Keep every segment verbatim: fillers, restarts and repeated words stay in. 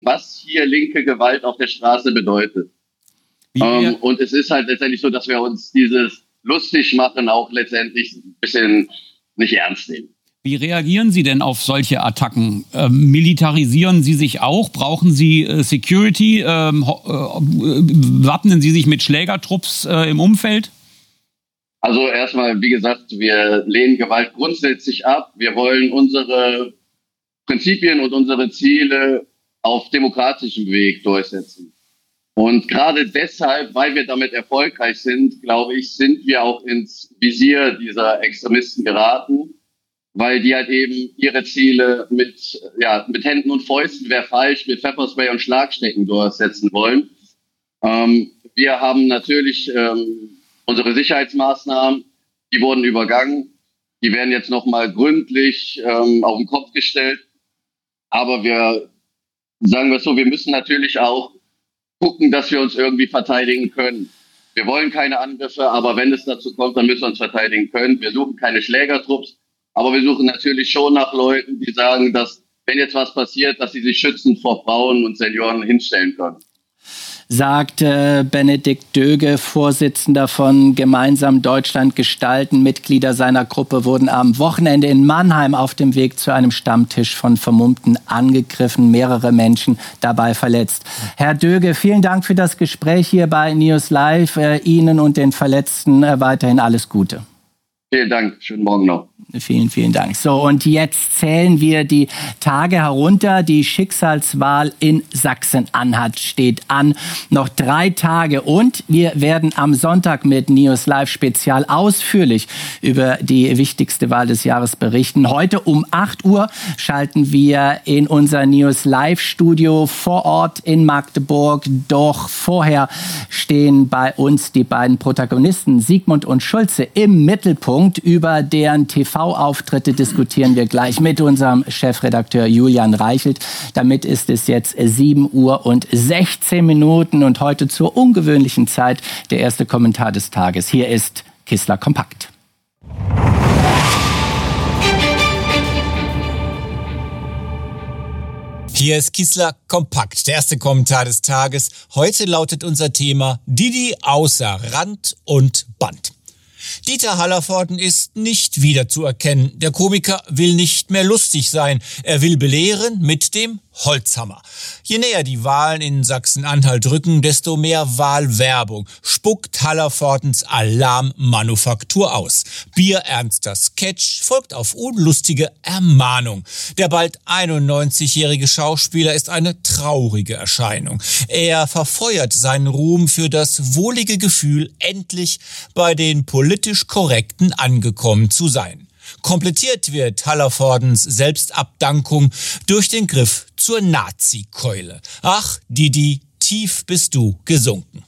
was hier linke Gewalt auf der Straße bedeutet. Ähm, und es ist halt letztendlich so, dass wir uns dieses lustig machen auch letztendlich ein bisschen nicht ernst nehmen. Wie reagieren Sie denn auf solche Attacken? Ähm, militarisieren Sie sich auch? Brauchen Sie äh, Security? Ähm, äh, wappnen Sie sich mit Schlägertrupps äh, im Umfeld? Also erstmal, wie gesagt, wir lehnen Gewalt grundsätzlich ab. Wir wollen unsere Prinzipien und unsere Ziele auf demokratischem Weg durchsetzen. Und gerade deshalb, weil wir damit erfolgreich sind, glaube ich, sind wir auch ins Visier dieser Extremisten geraten, weil die halt eben ihre Ziele mit, ja, mit Händen und Fäusten, wäre falsch, mit Pfefferspray und Schlagstecken durchsetzen wollen. Ähm, wir haben natürlich ähm, unsere Sicherheitsmaßnahmen, die wurden übergangen. Die werden jetzt nochmal gründlich ähm, auf den Kopf gestellt. Aber wir, sagen wir es so, wir müssen natürlich auch gucken, dass wir uns irgendwie verteidigen können. Wir wollen keine Angriffe, aber wenn es dazu kommt, dann müssen wir uns verteidigen können. Wir suchen keine Schlägertrupps. Aber wir suchen natürlich schon nach Leuten, die sagen, dass, wenn jetzt was passiert, dass sie sich schützend vor Frauen und Senioren hinstellen können. Sagt äh, Benedikt Döge, Vorsitzender von Gemeinsam Deutschland gestalten. Mitglieder seiner Gruppe wurden am Wochenende in Mannheim auf dem Weg zu einem Stammtisch von Vermummten angegriffen. Mehrere Menschen dabei verletzt. Herr Döge, vielen Dank für das Gespräch hier bei News Live. Äh, Ihnen und den Verletzten äh, weiterhin alles Gute. Vielen Dank. Schönen Morgen noch. Vielen, vielen Dank. So, und jetzt zählen wir die Tage herunter. Die Schicksalswahl in Sachsen-Anhalt steht an. Noch drei Tage und wir werden am Sonntag mit News Live Spezial ausführlich über die wichtigste Wahl des Jahres berichten. Heute um acht Uhr schalten wir in unser News Live Studio vor Ort in Magdeburg. Doch vorher stehen bei uns die beiden Protagonisten Sigmund und Schulze im Mittelpunkt. Über deren T V-Auftritte diskutieren wir gleich mit unserem Chefredakteur Julian Reichelt. Damit ist es jetzt sieben Uhr und sechzehn Minuten und heute zur ungewöhnlichen Zeit der erste Kommentar des Tages. Hier ist Kissler Kompakt. Hier ist Kissler Kompakt, der erste Kommentar des Tages. Heute lautet unser Thema Didi außer Rand und Band. Dieter Hallervorden ist nicht wiederzuerkennen. Der Komiker will nicht mehr lustig sein. Er will belehren mit dem Holzhammer. Je näher die Wahlen in Sachsen-Anhalt rücken, desto mehr Wahlwerbung spuckt Hallervordens Alarmmanufaktur aus. Bierernster Sketch folgt auf unlustige Ermahnung. Der bald einundneunzigjährige Schauspieler ist eine traurige Erscheinung. Er verfeuert seinen Ruhm für das wohlige Gefühl, endlich bei den politisch Korrekten angekommen zu sein. Komplettiert wird Hallervordens Selbstabdankung durch den Griff zur Nazi-Keule. Ach, Didi, tief bist du gesunken.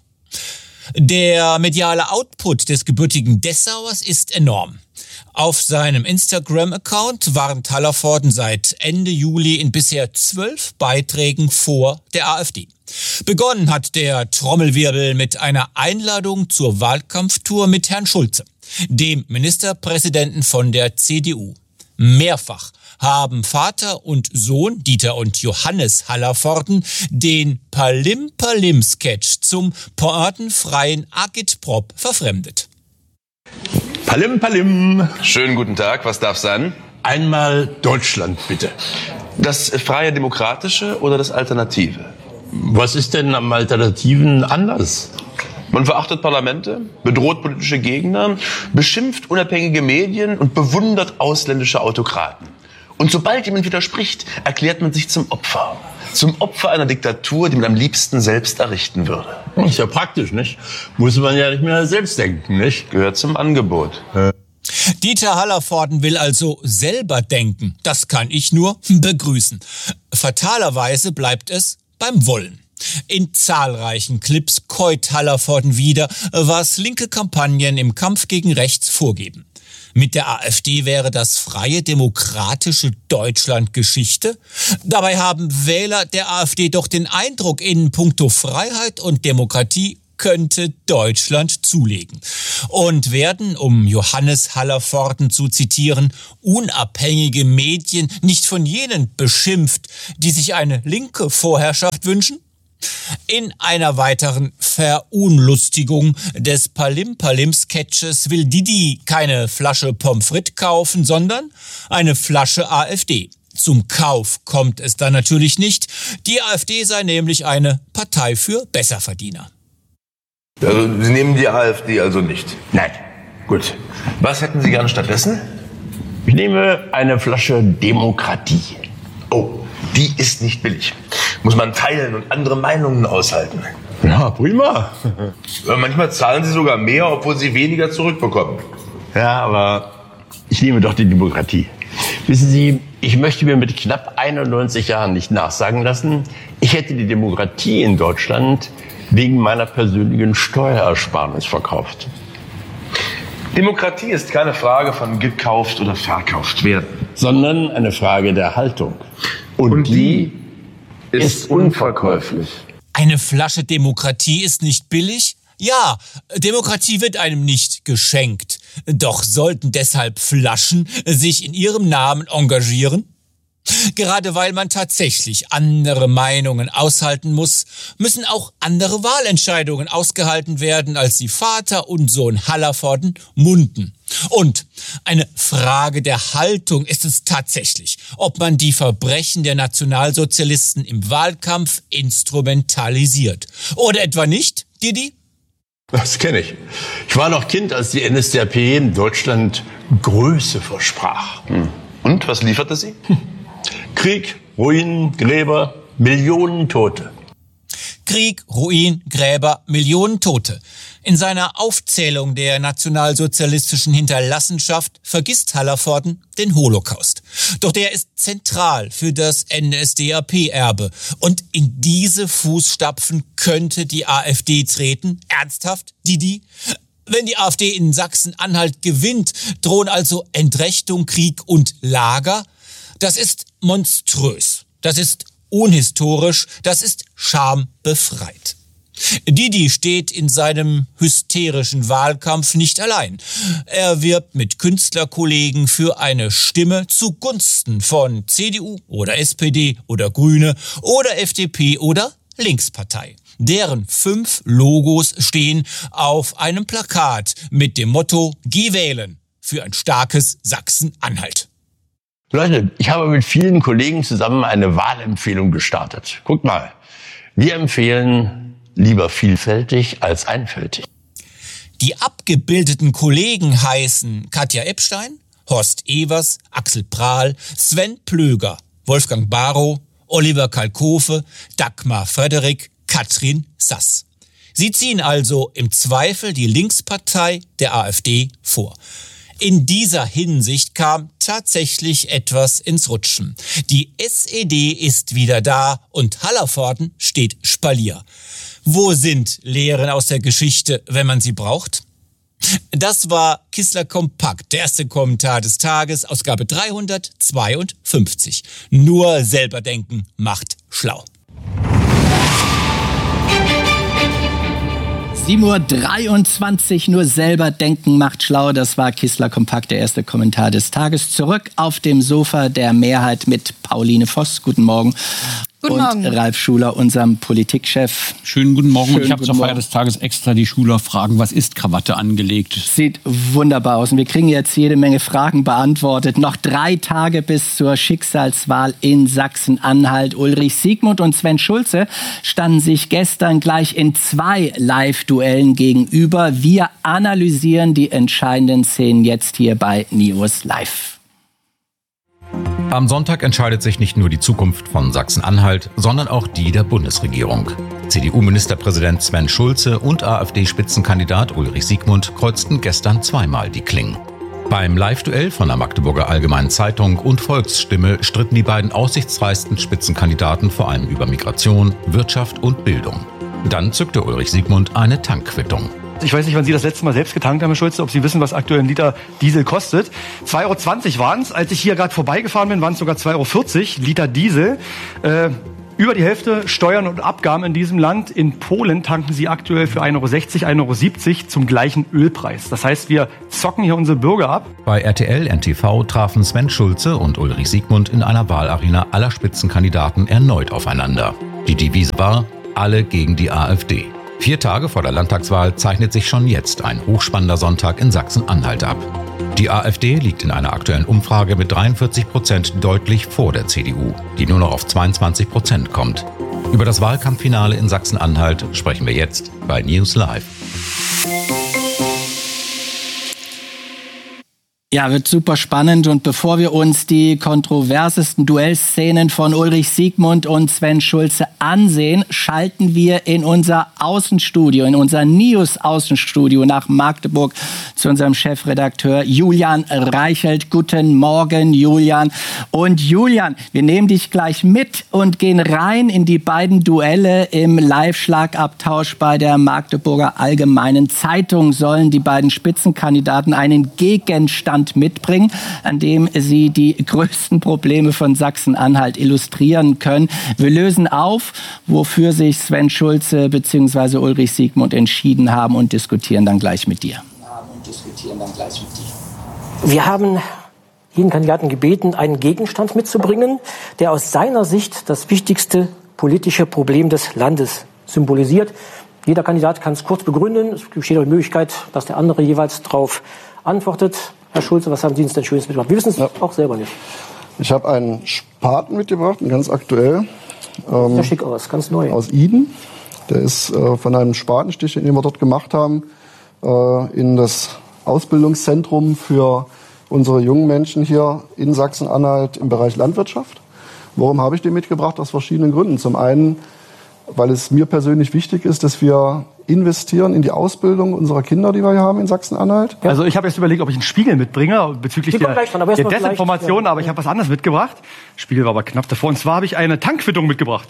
Der mediale Output des gebürtigen Dessauers ist enorm. Auf seinem Instagram-Account warnt Hallervorden seit Ende Juli in bisher zwölf Beiträgen vor der AfD. Begonnen hat der Trommelwirbel mit einer Einladung zur Wahlkampftour mit Herrn Schulze, dem Ministerpräsidenten von der C D U. Mehrfach haben Vater und Sohn Dieter und Johannes Hallervorden den Palim-Palim-Sketch zum pointenfreien Agitprop verfremdet. Palim, Palim. Schönen guten Tag, was darf sein? Einmal Deutschland, bitte. Das freie Demokratische oder das Alternative? Was ist denn am Alternativen anders? Man verachtet Parlamente, bedroht politische Gegner, beschimpft unabhängige Medien und bewundert ausländische Autokraten. Und sobald jemand widerspricht, erklärt man sich zum Opfer. Zum Opfer einer Diktatur, die man am liebsten selbst errichten würde. Ist ja praktisch, nicht? Muss man ja nicht mehr selbst denken, nicht? Gehört zum Angebot. Ja. Dieter Hallervorden will also selber denken. Das kann ich nur begrüßen. Fatalerweise bleibt es beim Wollen. In zahlreichen Clips käut Hallervorden wieder, was linke Kampagnen im Kampf gegen rechts vorgeben. Mit der AfD wäre das freie demokratische Deutschland Geschichte. Dabei haben Wähler der AfD doch den Eindruck, in puncto Freiheit und Demokratie könnte Deutschland zulegen. Und werden, um Johannes Hallervorden zu zitieren, unabhängige Medien nicht von jenen beschimpft, die sich eine linke Vorherrschaft wünschen? In einer weiteren Verunlustigung des Palim-Palim-Sketches will Didi keine Flasche Pommes frites kaufen, sondern eine Flasche AfD. Zum Kauf kommt es dann natürlich nicht. Die AfD sei nämlich eine Partei für Besserverdiener. Also Sie nehmen die AfD also nicht? Nein. Gut. Was hätten Sie gerne stattdessen? Ich nehme eine Flasche Demokratie. Oh, die ist nicht billig. Muss man teilen und andere Meinungen aushalten. Ja, prima. Ja, manchmal zahlen Sie sogar mehr, obwohl Sie weniger zurückbekommen. Ja, aber ich nehme doch die Demokratie. Wissen Sie, ich möchte mir mit knapp einundneunzig Jahren nicht nachsagen lassen, ich hätte die Demokratie in Deutschland wegen meiner persönlichen Steuerersparnis verkauft. Demokratie ist keine Frage von gekauft oder verkauft werden, sondern eine Frage der Haltung. Und, Und die ist unverkäuflich. Eine Flasche Demokratie ist nicht billig? Ja, Demokratie wird einem nicht geschenkt. Doch sollten deshalb Flaschen sich in ihrem Namen engagieren? Gerade weil man tatsächlich andere Meinungen aushalten muss, müssen auch andere Wahlentscheidungen ausgehalten werden, als sie Vater und Sohn Hallervorden munden. Und eine Frage der Haltung ist es tatsächlich, ob man die Verbrechen der Nationalsozialisten im Wahlkampf instrumentalisiert. Oder etwa nicht, Didi? Das kenne ich. Ich war noch Kind, als die N S D A P in Deutschland Größe versprach. Und was lieferte sie? Krieg, Ruinen, Gräber, Millionen Tote. Krieg, Ruin, Gräber, Millionen Tote. In seiner Aufzählung der nationalsozialistischen Hinterlassenschaft vergisst Hallervorden den Holocaust. Doch der ist zentral für das N S D A P-Erbe. Und in diese Fußstapfen könnte die AfD treten. Ernsthaft, Didi? Wenn die AfD in Sachsen-Anhalt gewinnt, drohen also Entrechtung, Krieg und Lager? Das ist monströs. Das ist unhistorisch. Das ist schambefreit. Didi steht in seinem hysterischen Wahlkampf nicht allein. Er wirbt mit Künstlerkollegen für eine Stimme zugunsten von C D U oder S P D oder Grüne oder F D P oder Linkspartei. Deren fünf Logos stehen auf einem Plakat mit dem Motto „Geh wählen" für ein starkes Sachsen-Anhalt. Leute, ich habe mit vielen Kollegen zusammen eine Wahlempfehlung gestartet. Guckt mal, wir empfehlen lieber vielfältig als einfältig. Die abgebildeten Kollegen heißen Katja Epstein, Horst Evers, Axel Prahl, Sven Plöger, Wolfgang Barrow, Oliver Kalkofe, Dagmar Frederik, Katrin Sass. Sie ziehen also im Zweifel die Linkspartei der AfD vor. In dieser Hinsicht kam tatsächlich etwas ins Rutschen. Die S E D ist wieder da und Hallervorden steht Spalier. Wo sind Lehren aus der Geschichte, wenn man sie braucht? Das war Kissler Kompakt, der erste Kommentar des Tages, Ausgabe dreihundertzweiundfünfzig. Nur selber denken macht schlau. sieben Uhr dreiundzwanzig, nur selber denken macht schlau. Das war Kissler Kompakt, der erste Kommentar des Tages. Zurück auf dem Sofa der Mehrheit mit Pauline Voss. Guten Morgen. Guten Morgen. Und Ralf Schuler, unserem Politikchef. Schönen guten Morgen. Schönen ich habe zur Feier des Tages extra die Schuler fragen, was ist Krawatte angelegt? Sieht wunderbar aus. Und wir kriegen jetzt jede Menge Fragen beantwortet. Noch drei Tage bis zur Schicksalswahl in Sachsen-Anhalt. Ulrich Siegmund und Sven Schulze standen sich gestern gleich in zwei Live-Duellen gegenüber. Wir analysieren die entscheidenden Szenen jetzt hier bei News Live. Am Sonntag entscheidet sich nicht nur die Zukunft von Sachsen-Anhalt, sondern auch die der Bundesregierung. C D U-Ministerpräsident Sven Schulze und AfD-Spitzenkandidat Ulrich Siegmund kreuzten gestern zweimal die Klingen. Beim Live-Duell von der Magdeburger Allgemeinen Zeitung und Volksstimme stritten die beiden aussichtsreichsten Spitzenkandidaten vor allem über Migration, Wirtschaft und Bildung. Dann zückte Ulrich Siegmund eine Tankquittung. Ich weiß nicht, wann Sie das letzte Mal selbst getankt haben, Herr Schulze, ob Sie wissen, was aktuell ein Liter Diesel kostet. zwei Euro zwanzig waren es. Als ich hier gerade vorbeigefahren bin, waren es sogar zwei Euro vierzig Liter Diesel. Äh, über die Hälfte Steuern und Abgaben in diesem Land. In Polen tanken sie aktuell für ein Euro sechzig, ein Euro siebzig zum gleichen Ölpreis. Das heißt, wir zocken hier unsere Bürger ab. Bei R T L N T V trafen Sven Schulze und Ulrich Siegmund in einer Wahlarena aller Spitzenkandidaten erneut aufeinander. Die Devise war: alle gegen die AfD. Vier Tage vor der Landtagswahl zeichnet sich schon jetzt ein hochspannender Sonntag in Sachsen-Anhalt ab. Die AfD liegt in einer aktuellen Umfrage mit dreiundvierzig Prozent deutlich vor der C D U, die nur noch auf zweiundzwanzig Prozent kommt. Über das Wahlkampffinale in Sachsen-Anhalt sprechen wir jetzt bei News Live. Ja, wird super spannend. Und bevor wir uns die kontroversesten Duellszenen von Ulrich Siegmund und Sven Schulze ansehen, schalten wir in unser Außenstudio, in unser News-Außenstudio nach Magdeburg zu unserem Chefredakteur Julian Reichelt. Guten Morgen, Julian. Und Julian, wir nehmen dich gleich mit und gehen rein in die beiden Duelle im Live-Schlagabtausch bei der Magdeburger Allgemeinen Zeitung. Sollen die beiden Spitzenkandidaten einen Gegenstand mitbringen, an dem sie die größten Probleme von Sachsen-Anhalt illustrieren können. Wir lösen auf, wofür sich Sven Schulze bzw. Ulrich Siegmund entschieden haben und diskutieren dann gleich mit dir. Wir haben jeden Kandidaten gebeten, einen Gegenstand mitzubringen, der aus seiner Sicht das wichtigste politische Problem des Landes symbolisiert. Jeder Kandidat kann es kurz begründen. Es besteht auch die Möglichkeit, dass der andere jeweils darauf antwortet. Herr Schulze, was haben Sie uns denn Schönes mitgebracht? Wir wissen es ja auch selber nicht. Ich habe einen Spaten mitgebracht, ganz aktuell. Ähm, Sieht ja schick aus, ganz neu. Aus Iden. Der ist äh, von einem Spatenstich, den wir dort gemacht haben, äh, in das Ausbildungszentrum für unsere jungen Menschen hier in Sachsen-Anhalt im Bereich Landwirtschaft. Warum habe ich den mitgebracht? Aus verschiedenen Gründen. Zum einen, weil es mir persönlich wichtig ist, dass wir investieren in die Ausbildung unserer Kinder, die wir hier haben in Sachsen-Anhalt. Ja. Also ich habe jetzt überlegt, ob ich einen Spiegel mitbringe bezüglich der, dran, der Desinformation, ja. Aber ich habe was anderes mitgebracht. Spiegel war aber knapp davor. Und zwar habe ich eine Tankquittung mitgebracht.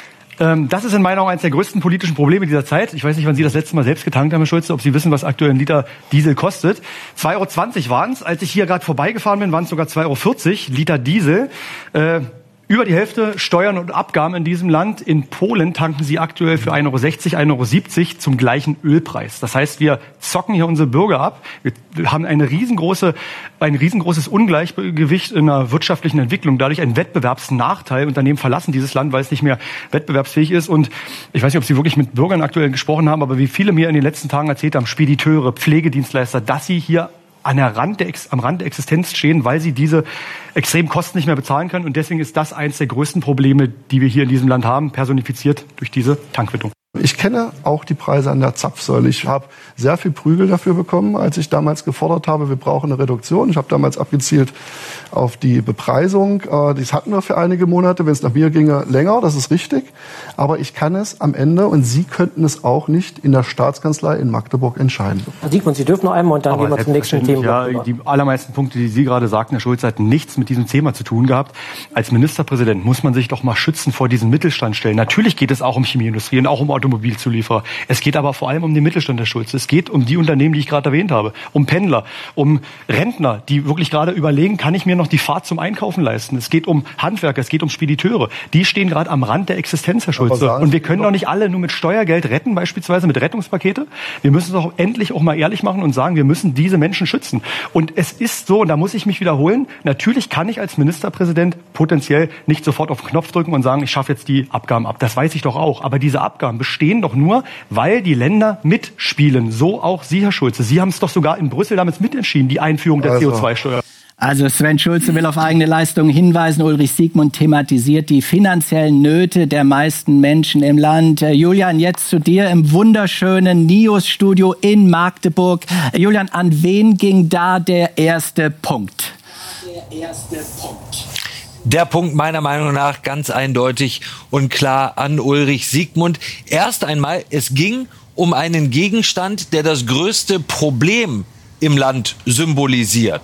Ähm, das ist in meiner Meinung eines der größten politischen Probleme dieser Zeit. Ich weiß nicht, wann Sie das letzte Mal selbst getankt haben, Herr Schulze, ob Sie wissen, was aktuell ein Liter Diesel kostet. zwei Euro zwanzig waren es. Als ich hier gerade vorbeigefahren bin, waren es sogar zwei Euro vierzig Liter Diesel. Äh, Über die Hälfte Steuern und Abgaben in diesem Land. In Polen tanken sie aktuell für ein Euro sechzig, ein Euro siebzig zum gleichen Ölpreis. Das heißt, wir zocken hier unsere Bürger ab. Wir haben eine riesengroße, ein riesengroßes Ungleichgewicht in der wirtschaftlichen Entwicklung. Dadurch ein Wettbewerbsnachteil. Unternehmen verlassen dieses Land, weil es nicht mehr wettbewerbsfähig ist. Und ich weiß nicht, ob Sie wirklich mit Bürgern aktuell gesprochen haben, aber wie viele mir in den letzten Tagen erzählt haben, Spediteure, Pflegedienstleister, dass sie hier an der Rand der, am Rand der Existenz stehen, weil sie diese extremen Kosten nicht mehr bezahlen können. Und deswegen ist das eines der größten Probleme, die wir hier in diesem Land haben, personifiziert durch diese Tankquittung. Ich kenne auch die Preise an der Zapfsäule. Ich habe sehr viel Prügel dafür bekommen, als ich damals gefordert habe, wir brauchen eine Reduktion. Ich habe damals abgezielt auf die Bepreisung. Das hatten wir für einige Monate, wenn es nach mir ginge, länger, das ist richtig. Aber ich kann es am Ende, und Sie könnten es auch nicht, in der Staatskanzlei in Magdeburg entscheiden. Herr Siegmund, Sie dürfen noch einmal und dann Aber gehen wir zum nächsten Thema. Ja, die allermeisten Punkte, die Sie gerade sagten, Herr Schulze, hatten nichts mit diesem Thema zu tun gehabt. Als Ministerpräsident muss man sich doch mal schützen vor diesen Mittelstandstellen. Natürlich geht es auch um Chemieindustrie und auch um Automobilzulieferer. Es geht aber vor allem um den Mittelstand, Herr Schulze. Es geht um die Unternehmen, die ich gerade erwähnt habe, um Pendler, um Rentner, die wirklich gerade überlegen, kann ich mir noch die Fahrt zum Einkaufen leisten? Es geht um Handwerker, es geht um Spediteure. Die stehen gerade am Rand der Existenz, Herr Schulze. Und wir können doch nicht alle nur mit Steuergeld retten, beispielsweise mit Rettungspakete. Wir müssen es doch endlich auch mal ehrlich machen und sagen, wir müssen diese Menschen schützen. Und es ist so, und da muss ich mich wiederholen, natürlich kann ich als Ministerpräsident potenziell nicht sofort auf den Knopf drücken und sagen, ich schaffe jetzt die Abgaben ab. Das weiß ich doch auch. Aber diese Abgaben bestehen doch nur, weil die Länder mitspielen. So auch Sie, Herr Schulze. Sie haben es doch sogar in Brüssel damals mitentschieden, die Einführung der also. C O zwei Steuer. Also Sven Schulze will auf eigene Leistungen hinweisen. Ulrich Siegmund thematisiert die finanziellen Nöte der meisten Menschen im Land. Julian, jetzt zu dir im wunderschönen News-Studio in Magdeburg. Julian, an wen ging da der erste Punkt? Der erste Punkt. Der Punkt meiner Meinung nach ganz eindeutig und klar an Ulrich Siegmund. Erst einmal, es ging um einen Gegenstand, der das größte Problem im Land symbolisiert.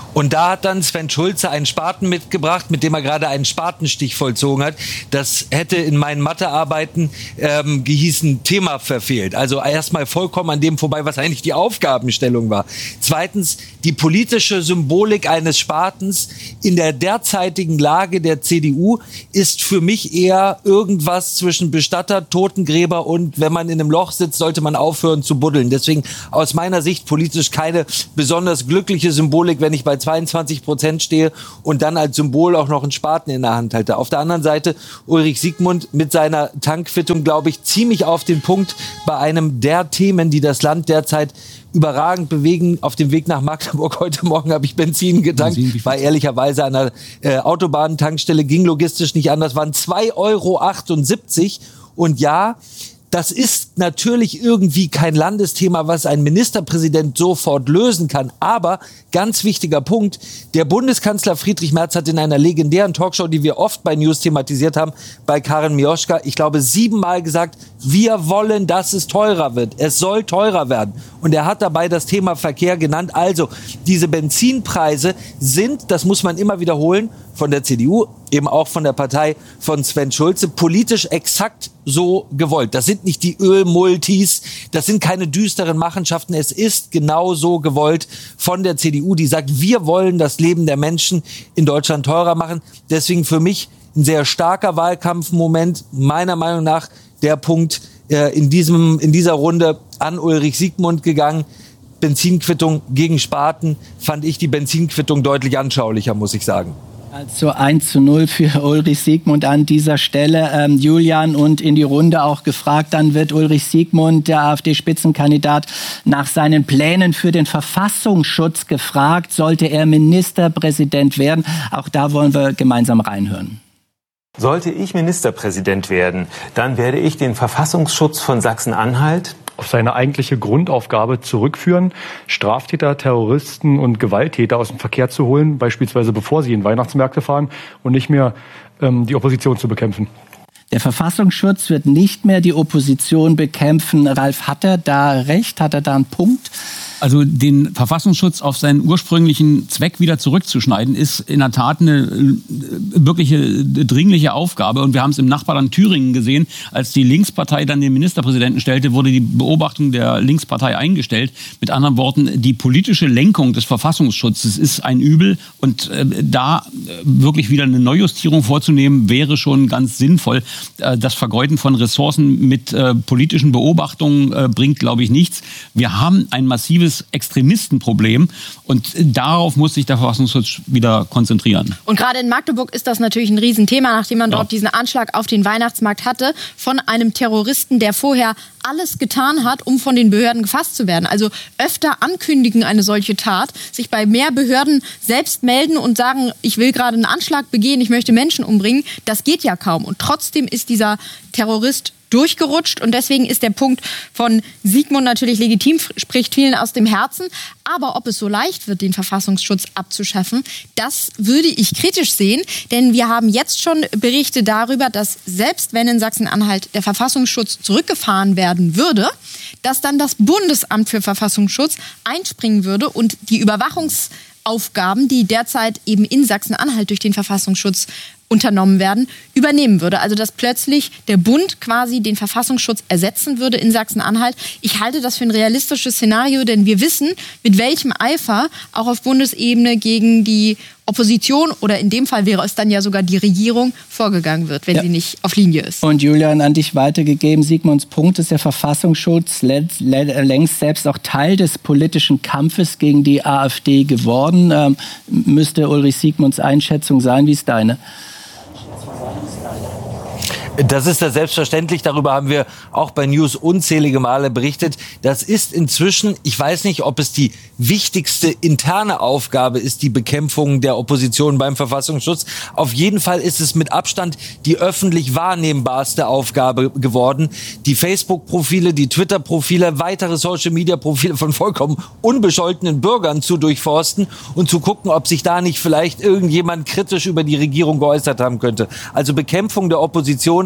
Und da hat dann Sven Schulze einen Spaten mitgebracht, mit dem er gerade einen Spatenstich vollzogen hat. Das hätte in meinen Mathearbeiten ähm, gehießen, Thema verfehlt. Also erstmal vollkommen an dem vorbei, was eigentlich die Aufgabenstellung war. Zweitens, die politische Symbolik eines Spatens in der derzeitigen Lage der C D U ist für mich eher irgendwas zwischen Bestatter, Totengräber und wenn man in einem Loch sitzt, sollte man aufhören zu buddeln. Deswegen aus meiner Sicht politisch keine besonders glückliche Symbolik, wenn ich bei zweiundzwanzig Prozent stehe und dann als Symbol auch noch einen Spaten in der Hand halte. Auf der anderen Seite Ulrich Siegmund mit seiner Tankquittung, glaube ich, ziemlich auf den Punkt bei einem der Themen, die das Land derzeit überragend bewegen. Auf dem Weg nach Magdeburg heute Morgen habe ich Benzin getankt, war ehrlicherweise an einer äh, Autobahntankstelle, ging logistisch nicht anders, waren zwei Euro achtundsiebzig. Und ja, das ist natürlich irgendwie kein Landesthema, was ein Ministerpräsident sofort lösen kann. Aber ganz wichtiger Punkt, der Bundeskanzler Friedrich Merz hat in einer legendären Talkshow, die wir oft bei News thematisiert haben, bei Karin Mioschka, ich glaube siebenmal gesagt, wir wollen, dass es teurer wird. Es soll teurer werden. Und er hat dabei das Thema Verkehr genannt. Also diese Benzinpreise sind, das muss man immer wiederholen, von der C D U, eben auch von der Partei von Sven Schulze, politisch exakt so gewollt. Das sind nicht die Ölmultis, das sind keine düsteren Machenschaften. Es ist genau so gewollt von der C D U, die sagt, wir wollen das Leben der Menschen in Deutschland teurer machen. Deswegen für mich ein sehr starker Wahlkampfmoment, meiner Meinung nach der Punkt äh, in diesem in dieser Runde an Ulrich Siegmund gegangen. Benzinquittung gegen Spaten, fand ich die Benzinquittung deutlich anschaulicher, muss ich sagen. Also eins zu null für Ulrich Siegmund an dieser Stelle. Ähm, Julian, und in die Runde auch gefragt, dann wird Ulrich Siegmund, der AfD-Spitzenkandidat, nach seinen Plänen für den Verfassungsschutz gefragt. Sollte er Ministerpräsident werden? Auch da wollen wir gemeinsam reinhören. Sollte ich Ministerpräsident werden, dann werde ich den Verfassungsschutz von Sachsen-Anhalt auf seine eigentliche Grundaufgabe zurückführen, Straftäter, Terroristen und Gewalttäter aus dem Verkehr zu holen, beispielsweise bevor sie in Weihnachtsmärkte fahren, und nicht mehr ähm, die Opposition zu bekämpfen. Der Verfassungsschutz wird nicht mehr die Opposition bekämpfen. Ralf, hat er da recht? Hat er da einen Punkt? Also den Verfassungsschutz auf seinen ursprünglichen Zweck wieder zurückzuschneiden, ist in der Tat eine wirkliche dringliche Aufgabe. Und wir haben es im Nachbarland Thüringen gesehen, als die Linkspartei dann den Ministerpräsidenten stellte, wurde die Beobachtung der Linkspartei eingestellt. Mit anderen Worten, die politische Lenkung des Verfassungsschutzes ist ein Übel. Und äh, da wirklich wieder eine Neujustierung vorzunehmen, wäre schon ganz sinnvoll. Äh, das Vergeuden von Ressourcen mit äh, politischen Beobachtungen äh, bringt, glaube ich, nichts. Wir haben ein massives Extremistenproblem und darauf muss sich der Verfassungsschutz wieder konzentrieren. Und gerade in Magdeburg ist das natürlich ein Riesenthema, nachdem man dort ja. diesen Anschlag auf den Weihnachtsmarkt hatte von einem Terroristen, der vorher alles getan hat, um von den Behörden gefasst zu werden. Also öfter ankündigen eine solche Tat, sich bei mehr Behörden selbst melden und sagen, ich will gerade einen Anschlag begehen, ich möchte Menschen umbringen. Das geht ja kaum. Und trotzdem ist dieser Terrorist durchgerutscht und deswegen ist der Punkt von Siegmund natürlich legitim, spricht vielen aus dem Herzen. Aber ob es so leicht wird, den Verfassungsschutz abzuschaffen, das würde ich kritisch sehen, denn wir haben jetzt schon Berichte darüber, dass selbst wenn in Sachsen-Anhalt der Verfassungsschutz zurückgefahren werden würde, dass dann das Bundesamt für Verfassungsschutz einspringen würde und die Überwachungsaufgaben, die derzeit eben in Sachsen-Anhalt durch den Verfassungsschutz unternommen werden, übernehmen würde. Also dass plötzlich der Bund quasi den Verfassungsschutz ersetzen würde in Sachsen-Anhalt. Ich halte das für ein realistisches Szenario, denn wir wissen, mit welchem Eifer auch auf Bundesebene gegen die Opposition oder in dem Fall wäre es dann ja sogar die Regierung vorgegangen wird, wenn ja. sie nicht auf Linie ist. Und Julian, an dich weitergegeben. Sigmunds Punkt ist, der Verfassungsschutz längst selbst auch Teil des politischen Kampfes gegen die AfD geworden. Ähm, müsste Ulrich Siegmunds Einschätzung sein. Wie ist deine? Das ist ja selbstverständlich, darüber haben wir auch bei News unzählige Male berichtet. Das ist inzwischen, ich weiß nicht, ob es die wichtigste interne Aufgabe ist, die Bekämpfung der Opposition beim Verfassungsschutz. Auf jeden Fall ist es mit Abstand die öffentlich wahrnehmbarste Aufgabe geworden. Die Facebook-Profile, die Twitter-Profile, weitere Social-Media-Profile von vollkommen unbescholtenen Bürgern zu durchforsten und zu gucken, ob sich da nicht vielleicht irgendjemand kritisch über die Regierung geäußert haben könnte. Also Bekämpfung der Opposition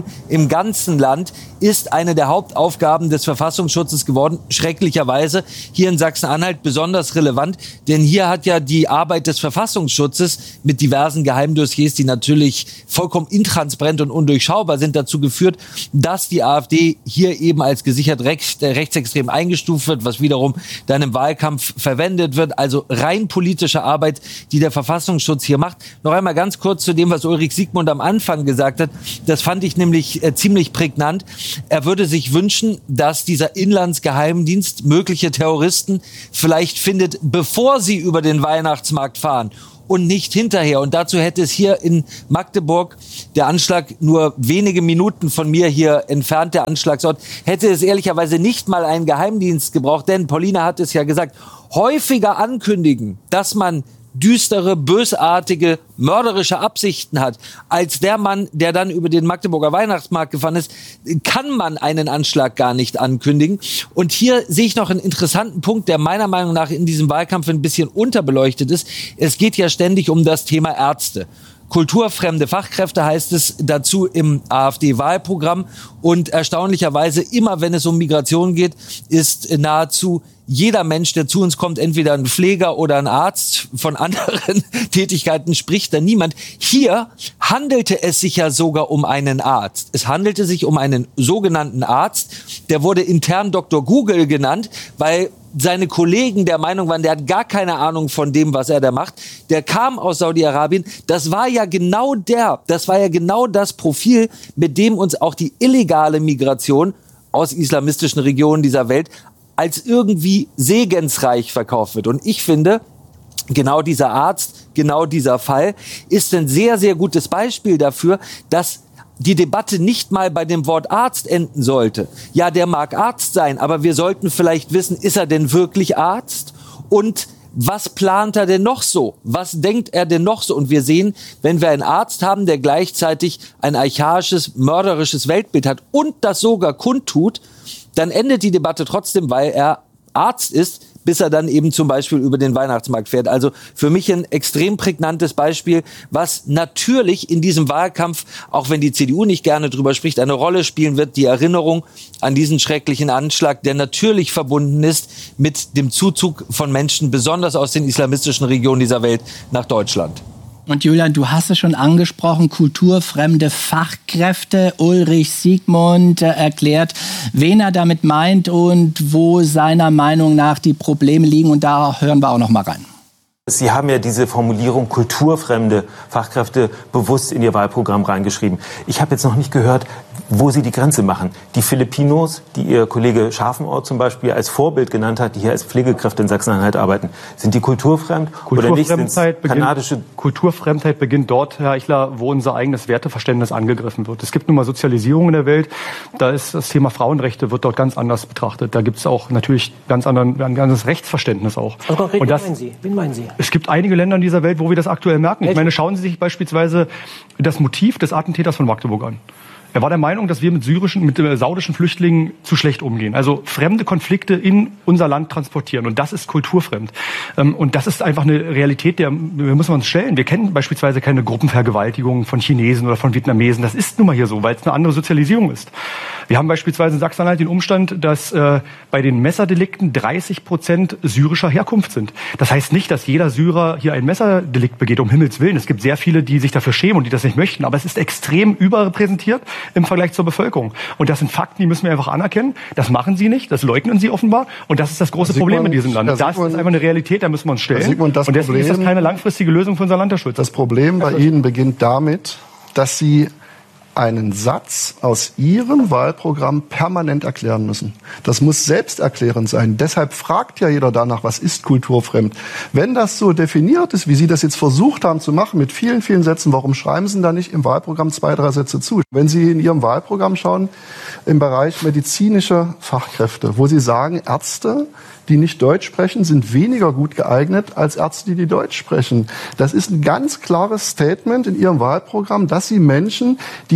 Migration im ganzen Land ist eine der Hauptaufgaben des Verfassungsschutzes geworden. Schrecklicherweise hier in Sachsen-Anhalt besonders relevant, denn hier hat ja die Arbeit des Verfassungsschutzes mit diversen Geheimdossiers, die natürlich vollkommen intransparent und undurchschaubar sind, dazu geführt, dass die AfD hier eben als gesichert rechts, äh, rechtsextrem eingestuft wird, was wiederum dann im Wahlkampf verwendet wird. Also rein politische Arbeit, die der Verfassungsschutz hier macht. Noch einmal ganz kurz zu dem, was Ulrich Siegmund am Anfang gesagt hat. Das fand ich nämlich äh, ziemlich prägnant. Er würde sich wünschen, dass dieser Inlandsgeheimdienst mögliche Terroristen vielleicht findet, bevor sie über den Weihnachtsmarkt fahren und nicht hinterher. Und dazu hätte es hier in Magdeburg, der Anschlag nur wenige Minuten von mir hier entfernt, der Anschlagsort, hätte es ehrlicherweise nicht mal einen Geheimdienst gebraucht. Denn Paulina hat es ja gesagt, häufiger ankündigen, dass man düstere, bösartige, mörderische Absichten hat, als der Mann, der dann über den Magdeburger Weihnachtsmarkt gefahren ist, kann man einen Anschlag gar nicht ankündigen. Und hier sehe ich noch einen interessanten Punkt, der meiner Meinung nach in diesem Wahlkampf ein bisschen unterbeleuchtet ist. Es geht ja ständig um das Thema Ärzte. Kulturfremde Fachkräfte heißt es dazu im AfD-Wahlprogramm. Und erstaunlicherweise, immer wenn es um Migration geht, ist nahezu jeder Mensch, der zu uns kommt, entweder ein Pfleger oder ein Arzt. Von anderen Tätigkeiten spricht da niemand. Hier handelte es sich ja sogar um einen Arzt. Es handelte sich um einen sogenannten Arzt. Der wurde intern Doktor Google genannt, weil seine Kollegen der Meinung waren, der hat gar keine Ahnung von dem, was er da macht. Der kam aus Saudi-Arabien. Das war ja genau der, das war ja genau das Profil, mit dem uns auch die illegale Migration aus islamistischen Regionen dieser Welt als irgendwie segensreich verkauft wird. Und ich finde, genau dieser Arzt, genau dieser Fall ist ein sehr, sehr gutes Beispiel dafür, dass die Debatte nicht mal bei dem Wort Arzt enden sollte. Ja, der mag Arzt sein, aber wir sollten vielleicht wissen, ist er denn wirklich Arzt? Und was plant er denn noch so? Was denkt er denn noch so? Und wir sehen, wenn wir einen Arzt haben, der gleichzeitig ein archaisches, mörderisches Weltbild hat und das sogar kundtut, dann endet die Debatte trotzdem, weil er Arzt ist, bis er dann eben zum Beispiel über den Weihnachtsmarkt fährt. Also für mich ein extrem prägnantes Beispiel, was natürlich in diesem Wahlkampf, auch wenn die C D U nicht gerne drüber spricht, eine Rolle spielen wird, die Erinnerung an diesen schrecklichen Anschlag, der natürlich verbunden ist mit dem Zuzug von Menschen, besonders aus den islamistischen Regionen dieser Welt, nach Deutschland. Und Julian, du hast es schon angesprochen, kulturfremde Fachkräfte. Ulrich Siegmund äh, erklärt, wen er damit meint und wo seiner Meinung nach die Probleme liegen. Und da hören wir auch noch mal rein. Sie haben ja diese Formulierung kulturfremde Fachkräfte bewusst in Ihr Wahlprogramm reingeschrieben. Ich habe jetzt noch nicht gehört, wo Sie die Grenze machen. Die Filipinos, die Ihr Kollege Scharfenort zum Beispiel als Vorbild genannt hat, die hier als Pflegekräfte in Sachsen-Anhalt arbeiten, sind die kulturfremd oder nicht? Kulturfremdheit Kanadische beginnt, Kulturfremdheit beginnt dort, Herr Eichler, wo unser eigenes Werteverständnis angegriffen wird. Es gibt nun mal Sozialisierung in der Welt. Da ist das Thema Frauenrechte wird dort ganz anders betrachtet. Da gibt es auch natürlich ganz anderen, ein ganzes Rechtsverständnis auch. Also konkret, Und das, wen meinen Sie? Wen meinen Sie? Es gibt einige Länder in dieser Welt, wo wir das aktuell merken. Ich meine, schauen Sie sich beispielsweise das Motiv des Attentäters von Magdeburg an. Er war der Meinung, dass wir mit syrischen, mit äh, saudischen Flüchtlingen zu schlecht umgehen. Also fremde Konflikte in unser Land transportieren. Und das ist kulturfremd. Ähm, und das ist einfach eine Realität, der wir müssen wir uns stellen. Wir kennen beispielsweise keine Gruppenvergewaltigungen von Chinesen oder von Vietnamesen. Das ist nun mal hier so, weil es eine andere Sozialisierung ist. Wir haben beispielsweise in Sachsen-Anhalt den Umstand, dass äh, bei den Messerdelikten dreißig Prozent syrischer Herkunft sind. Das heißt nicht, dass jeder Syrer hier ein Messerdelikt begeht, um Himmels Willen. Es gibt sehr viele, die sich dafür schämen und die das nicht möchten. Aber es ist extrem überrepräsentiert im Vergleich zur Bevölkerung. Und das sind Fakten, die müssen wir einfach anerkennen. Das machen sie nicht, das leugnen sie offenbar. Und das ist das große Sigmund, Problem in diesem Land. Das ist einfach eine Realität, da müssen wir uns stellen. Sigmund, das und deswegen Problem, ist das keine langfristige Lösung für unser Land, Herr Schulze. Das Problem bei Ihnen beginnt damit, dass Sie einen Satz aus Ihrem Wahlprogramm permanent erklären müssen. Das muss selbsterklärend sein. Deshalb fragt ja jeder danach, was ist kulturfremd? Wenn das so definiert ist, wie Sie das jetzt versucht haben zu machen, mit vielen, vielen Sätzen, warum schreiben Sie da nicht im Wahlprogramm zwei, drei Sätze zu? Wenn Sie in Ihrem Wahlprogramm schauen, im Bereich medizinische Fachkräfte, wo Sie sagen, Ärzte, die nicht Deutsch sprechen, sind weniger gut geeignet als Ärzte, die Deutsch sprechen. Das ist ein ganz klares Statement in Ihrem Wahlprogramm, dass Sie Menschen, die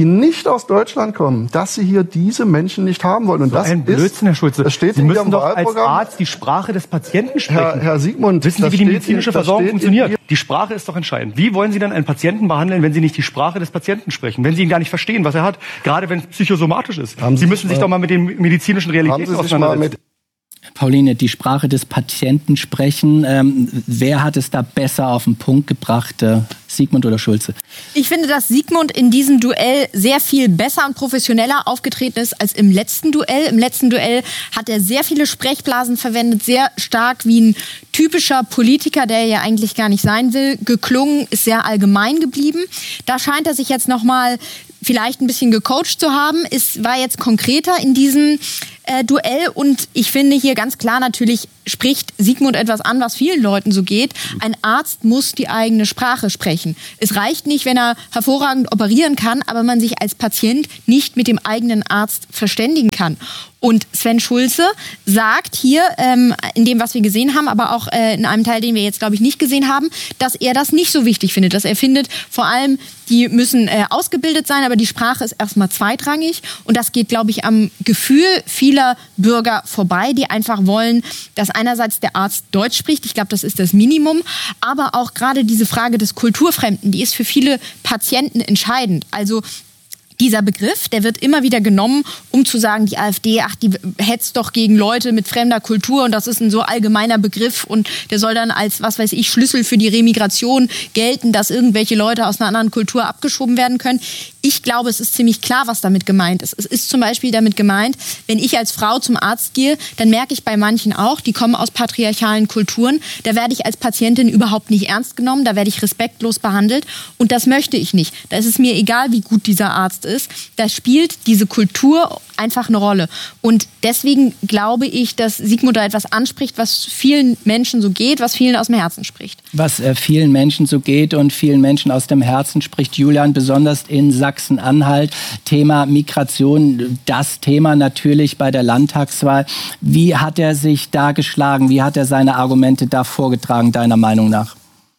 nicht aus Deutschland kommen, dass sie hier diese Menschen nicht haben wollen. Und so das ein Blödsinn, Herr Schulze. Das steht Sie in müssen Ihrem doch als Wahlprogramm. Arzt die Sprache des Patienten sprechen. Herr, Herr Siegmund, wissen Sie, das wie die steht medizinische in- das Versorgung steht in funktioniert? Ihr- Die Sprache ist doch entscheidend. Wie wollen Sie dann einen Patienten behandeln, wenn Sie nicht die Sprache des Patienten sprechen? Wenn Sie ihn gar nicht verstehen, was er hat? Gerade wenn es psychosomatisch ist. Haben Sie, Sie müssen sich sich mal- doch mal mit den medizinischen Haben Realitäten Sie sich mal auseinandersetzen. mit Pauline, die Sprache des Patienten sprechen. Ähm, wer hat es da besser auf den Punkt gebracht? Äh, Siegmund oder Schulze? Ich finde, dass Siegmund in diesem Duell sehr viel besser und professioneller aufgetreten ist als im letzten Duell. Im letzten Duell hat er sehr viele Sprechblasen verwendet, sehr stark wie ein typischer Politiker, der er ja eigentlich gar nicht sein will, geklungen, ist sehr allgemein geblieben. Da scheint er sich jetzt noch mal vielleicht ein bisschen gecoacht zu haben. Es war jetzt konkreter in diesem äh, Duell und ich finde hier ganz klar natürlich spricht Siegmund etwas an, was vielen Leuten so geht. Ein Arzt muss die eigene Sprache sprechen. Es reicht nicht, wenn er hervorragend operieren kann, aber man sich als Patient nicht mit dem eigenen Arzt verständigen kann. Und Sven Schulze sagt hier, ähm, in dem, was wir gesehen haben, aber auch äh, in einem Teil, den wir jetzt, glaube ich, nicht gesehen haben, dass er das nicht so wichtig findet. Dass er findet, vor allem, die müssen äh, ausgebildet sein, aber die Sprache ist erstmal zweitrangig. Und das geht, glaube ich, am Gefühl vieler Bürger vorbei, die einfach wollen, dass einerseits der Arzt Deutsch spricht. Ich glaube, das ist das Minimum. Aber auch gerade diese Frage des Kulturfremden, die ist für viele Patienten entscheidend. Also dieser Begriff, der wird immer wieder genommen, um zu sagen, die AfD, ach, die hetzt doch gegen Leute mit fremder Kultur und das ist ein so allgemeiner Begriff und der soll dann als, was weiß ich, Schlüssel für die Remigration gelten, dass irgendwelche Leute aus einer anderen Kultur abgeschoben werden können. Ich glaube, es ist ziemlich klar, was damit gemeint ist. Es ist zum Beispiel damit gemeint, wenn ich als Frau zum Arzt gehe, dann merke ich bei manchen auch, die kommen aus patriarchalen Kulturen, da werde ich als Patientin überhaupt nicht ernst genommen, da werde ich respektlos behandelt und das möchte ich nicht. Da ist es mir egal, wie gut dieser Arzt ist. Da spielt diese Kultur einfach eine Rolle. Und deswegen glaube ich, dass Siegmund da etwas anspricht, was vielen Menschen so geht, was vielen aus dem Herzen spricht. Was äh, vielen Menschen so geht und vielen Menschen aus dem Herzen spricht, Julian, besonders in Sachsen-Anhalt. Thema Migration, das Thema natürlich bei der Landtagswahl. Wie hat er sich da geschlagen? Wie hat er seine Argumente da vorgetragen, deiner Meinung nach?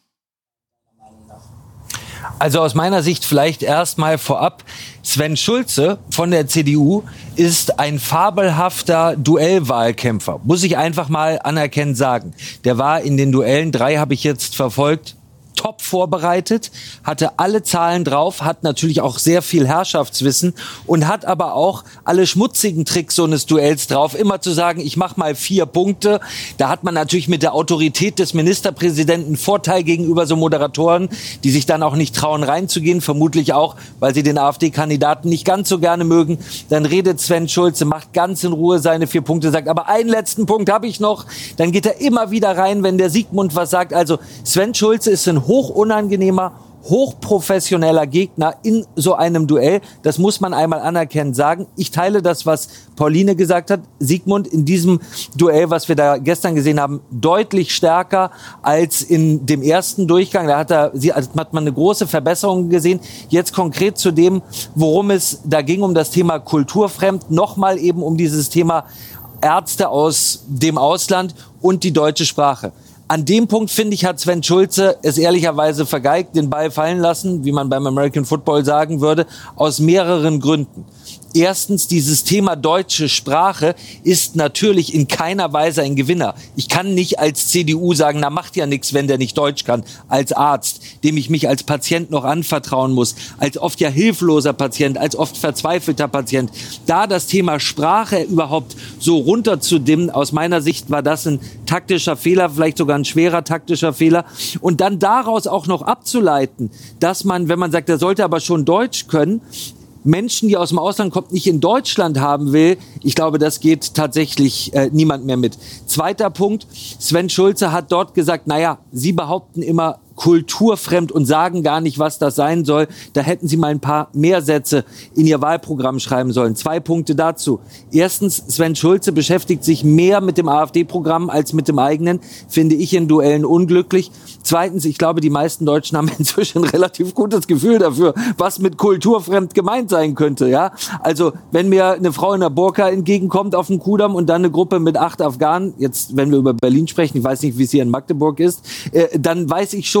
Also aus meiner Sicht vielleicht erstmal vorab, Sven Schulze von der C D U ist ein fabelhafter Duellwahlkämpfer. Muss ich einfach mal anerkennend sagen. Der war in den Duellen, drei habe ich jetzt verfolgt, top vorbereitet, hatte alle Zahlen drauf, hat natürlich auch sehr viel Herrschaftswissen und hat aber auch alle schmutzigen Tricks so eines Duells drauf, immer zu sagen, ich mache mal vier Punkte. Da hat man natürlich mit der Autorität des Ministerpräsidenten Vorteil gegenüber so Moderatoren, die sich dann auch nicht trauen reinzugehen, vermutlich auch, weil sie den AfD-Kandidaten nicht ganz so gerne mögen. Dann redet Sven Schulze, macht ganz in Ruhe seine vier Punkte, sagt, aber einen letzten Punkt habe ich noch. Dann geht er immer wieder rein, wenn der Siegmund was sagt. Also Sven Schulze ist ein hochunangenehmer, hochprofessioneller Gegner in so einem Duell. Das muss man einmal anerkennend sagen. Ich teile das, was Pauline gesagt hat. Siegmund in diesem Duell, was wir da gestern gesehen haben, deutlich stärker als in dem ersten Durchgang. Da hat, er, hat man eine große Verbesserung gesehen. Jetzt konkret zu dem, worum es da ging, um das Thema kulturfremd, nochmal eben um dieses Thema Ärzte aus dem Ausland und die deutsche Sprache. An dem Punkt, finde ich, hat Sven Schulze es ehrlicherweise vergeigt, den Ball fallen lassen, wie man beim American Football sagen würde, aus mehreren Gründen. Erstens, dieses Thema deutsche Sprache ist natürlich in keiner Weise ein Gewinner. Ich kann nicht als C D U sagen, na macht ja nichts, wenn der nicht Deutsch kann, als Arzt, dem ich mich als Patient noch anvertrauen muss, als oft ja hilfloser Patient, als oft verzweifelter Patient. Da das Thema Sprache überhaupt so runterzudimmen, aus meiner Sicht war das ein taktischer Fehler, vielleicht sogar ein schwerer taktischer Fehler. Und dann daraus auch noch abzuleiten, dass man, wenn man sagt, der sollte aber schon Deutsch können, Menschen, die aus dem Ausland kommen, nicht in Deutschland haben will, ich glaube, das geht tatsächlich äh, niemand mehr mit. Zweiter Punkt, Sven Schulze hat dort gesagt, naja, Sie behaupten immer kulturfremd und sagen gar nicht, was das sein soll. Da hätten Sie mal ein paar mehr Sätze in Ihr Wahlprogramm schreiben sollen. Zwei Punkte dazu. Erstens, Sven Schulze beschäftigt sich mehr mit dem AfD-Programm als mit dem eigenen. Finde ich in Duellen unglücklich. Zweitens, ich glaube, die meisten Deutschen haben inzwischen ein relativ gutes Gefühl dafür, was mit kulturfremd gemeint sein könnte. Ja, also wenn mir eine Frau in der Burka entgegenkommt auf dem Kudamm und dann eine Gruppe mit acht Afghanen, jetzt wenn wir über Berlin sprechen, ich weiß nicht, wie es hier in Magdeburg ist, äh, dann weiß ich schon,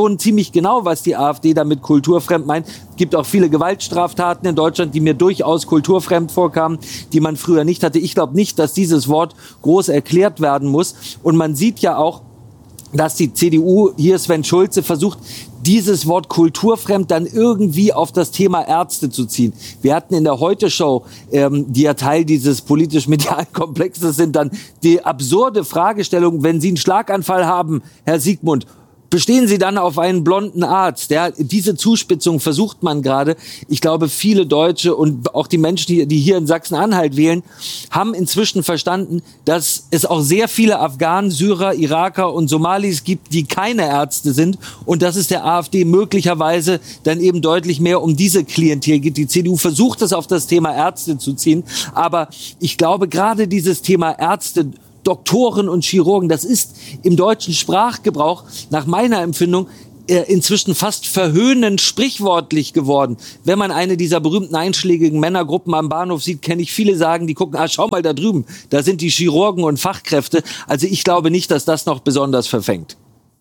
schon ziemlich genau, was die AfD damit kulturfremd meint. Es gibt auch viele Gewaltstraftaten in Deutschland, die mir durchaus kulturfremd vorkamen, die man früher nicht hatte. Ich glaube nicht, dass dieses Wort groß erklärt werden muss. Und man sieht ja auch, dass die C D U, hier Sven Schulze, versucht, dieses Wort kulturfremd dann irgendwie auf das Thema Ärzte zu ziehen. Wir hatten in der Heute-Show, ähm, die ja Teil dieses politisch-medialen Komplexes sind, dann die absurde Fragestellung, wenn Sie einen Schlaganfall haben, Herr Siegmund, bestehen Sie dann auf einen blonden Arzt? Ja, diese Zuspitzung versucht man gerade. Ich glaube, viele Deutsche und auch die Menschen, die, die hier in Sachsen-Anhalt wählen, haben inzwischen verstanden, dass es auch sehr viele Afghanen, Syrer, Iraker und Somalis gibt, die keine Ärzte sind und dass es der AfD möglicherweise dann eben deutlich mehr um diese Klientel geht. Die C D U versucht es auf das Thema Ärzte zu ziehen, aber ich glaube, gerade dieses Thema Ärzte, Doktoren und Chirurgen, das ist im deutschen Sprachgebrauch nach meiner Empfindung äh, inzwischen fast verhöhnend sprichwortlich geworden. Wenn man eine dieser berühmten einschlägigen Männergruppen am Bahnhof sieht, kenne ich viele sagen, die gucken, ah, schau mal da drüben, da sind die Chirurgen und Fachkräfte. Also ich glaube nicht, dass das noch besonders verfängt.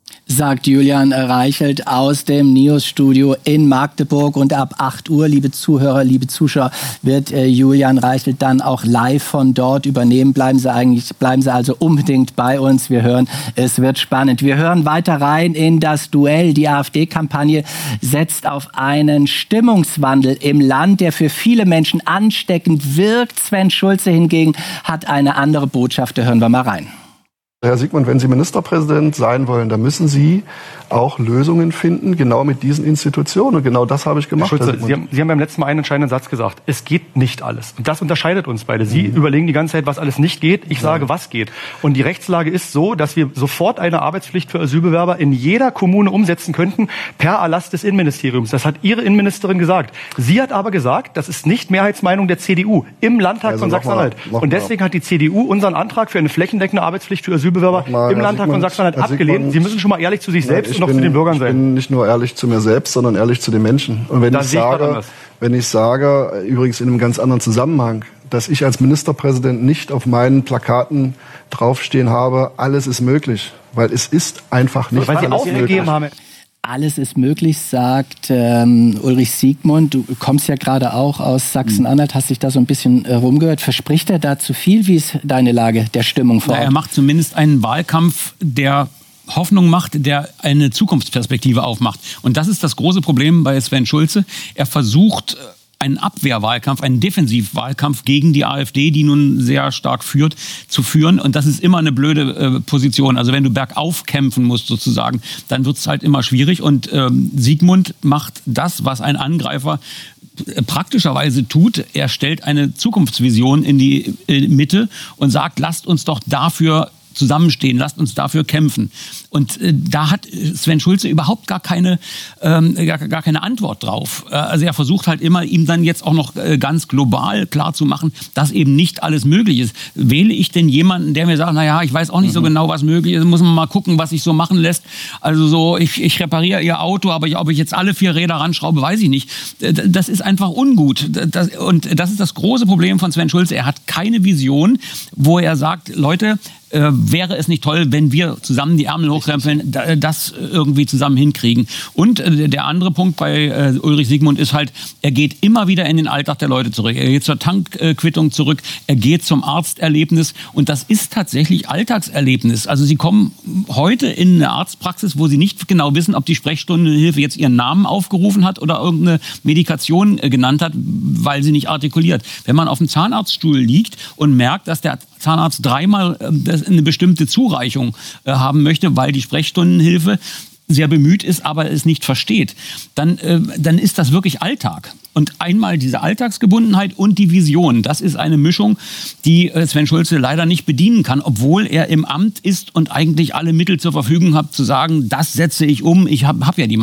Sagt Julian Reichelt aus dem News-Studio in Magdeburg. Und ab acht Uhr, liebe Zuhörer, liebe Zuschauer, wird äh, Julian Reichelt dann auch live von dort übernehmen. Bleiben Sie eigentlich, bleiben Sie also unbedingt bei uns. Wir hören, es wird spannend. Wir hören weiter rein in das Duell. Die AfD-Kampagne setzt auf einen Stimmungswandel im Land, der für viele Menschen ansteckend wirkt. Sven Schulze hingegen hat eine andere Botschaft. Da hören wir mal rein. Herr Siegmund, wenn Sie Ministerpräsident sein wollen, dann müssen Sie auch Lösungen finden, genau mit diesen Institutionen. Und genau das habe ich gemacht. Herr Schulze, Sie haben, Sie haben beim letzten Mal einen entscheidenden Satz gesagt. Es geht nicht alles. Und das unterscheidet uns beide. Sie mhm. überlegen die ganze Zeit, was alles nicht geht. Ich ja. sage, was geht. Und die Rechtslage ist so, dass wir sofort eine Arbeitspflicht für Asylbewerber in jeder Kommune umsetzen könnten, per Erlass des Innenministeriums. Das hat Ihre Innenministerin gesagt. Sie hat aber gesagt, das ist nicht Mehrheitsmeinung der C D U im Landtag also von Sachsen-Anhalt. Und deswegen hat die C D U unseren Antrag für eine flächendeckende Arbeitspflicht für Asylbewerber mal, im Landtag von Sachsen-Anhalt abgelehnt. Sie müssen schon mal ehrlich zu sich selbst und auch zu den Bürgern sein. Ich bin nicht nur ehrlich zu mir selbst, sondern ehrlich zu den Menschen. Und wenn ich sage, wenn ich sage, übrigens in einem ganz anderen Zusammenhang, dass ich als Ministerpräsident nicht auf meinen Plakaten draufstehen habe, alles ist möglich, weil es ist einfach nicht alles möglich. Haben. Alles ist möglich, sagt ähm, Ulrich Siegmund. Du kommst ja gerade auch aus Sachsen-Anhalt, hast dich da so ein bisschen äh, rumgehört. Verspricht er da zu viel? Wie ist deine Lage der Stimmung vor Ort? Na, er macht zumindest einen Wahlkampf, der Hoffnung macht, der eine Zukunftsperspektive aufmacht. Und das ist das große Problem bei Sven Schulze. Er versucht einen Abwehrwahlkampf, einen Defensivwahlkampf gegen die AfD, die nun sehr stark führt, zu führen. Und das ist immer eine blöde äh, Position. Also wenn du bergauf kämpfen musst sozusagen, dann wird es halt immer schwierig. Und ähm, Siegmund macht das, was ein Angreifer praktischerweise tut. Er stellt eine Zukunftsvision in die äh, Mitte und sagt, lasst uns doch dafür zusammenstehen, lasst uns dafür kämpfen. Und äh, da hat Sven Schulze überhaupt gar keine, ähm, gar, gar keine Antwort drauf. Äh, also er versucht halt immer, ihm dann jetzt auch noch äh, ganz global klarzumachen, dass eben nicht alles möglich ist. Wähle ich denn jemanden, der mir sagt, naja, ich weiß auch nicht mhm. so genau, was möglich ist, muss man mal gucken, was sich so machen lässt. Also so, ich, ich repariere ihr Auto, aber ich, ob ich jetzt alle vier Räder ranschraube, weiß ich nicht. Das ist einfach ungut. Das, und das ist das große Problem von Sven Schulze. Er hat keine Vision, wo er sagt, Leute, Äh, wäre es nicht toll, wenn wir zusammen die Ärmel hochkrempeln, das irgendwie zusammen hinkriegen. Und äh, der andere Punkt bei äh, Ulrich Siegmund ist halt, er geht immer wieder in den Alltag der Leute zurück. Er geht zur Tankquittung zurück, er geht zum Arzterlebnis und das ist tatsächlich Alltagserlebnis. Also Sie kommen heute in eine Arztpraxis, wo Sie nicht genau wissen, ob die Sprechstundenhilfe jetzt ihren Namen aufgerufen hat oder irgendeine Medikation äh, genannt hat, weil sie nicht artikuliert. Wenn man auf dem Zahnarztstuhl liegt und merkt, dass der Zahnarzt dreimal äh, eine bestimmte Zureichung äh, haben möchte, weil die Sprechstundenhilfe sehr bemüht ist, aber es nicht versteht, dann, äh, dann ist das wirklich Alltag. Und einmal diese Alltagsgebundenheit und die Vision, das ist eine Mischung, die äh, Sven Schulze leider nicht bedienen kann, obwohl er im Amt ist und eigentlich alle Mittel zur Verfügung hat, zu sagen, das setze ich um, ich habe hab ja die Macht.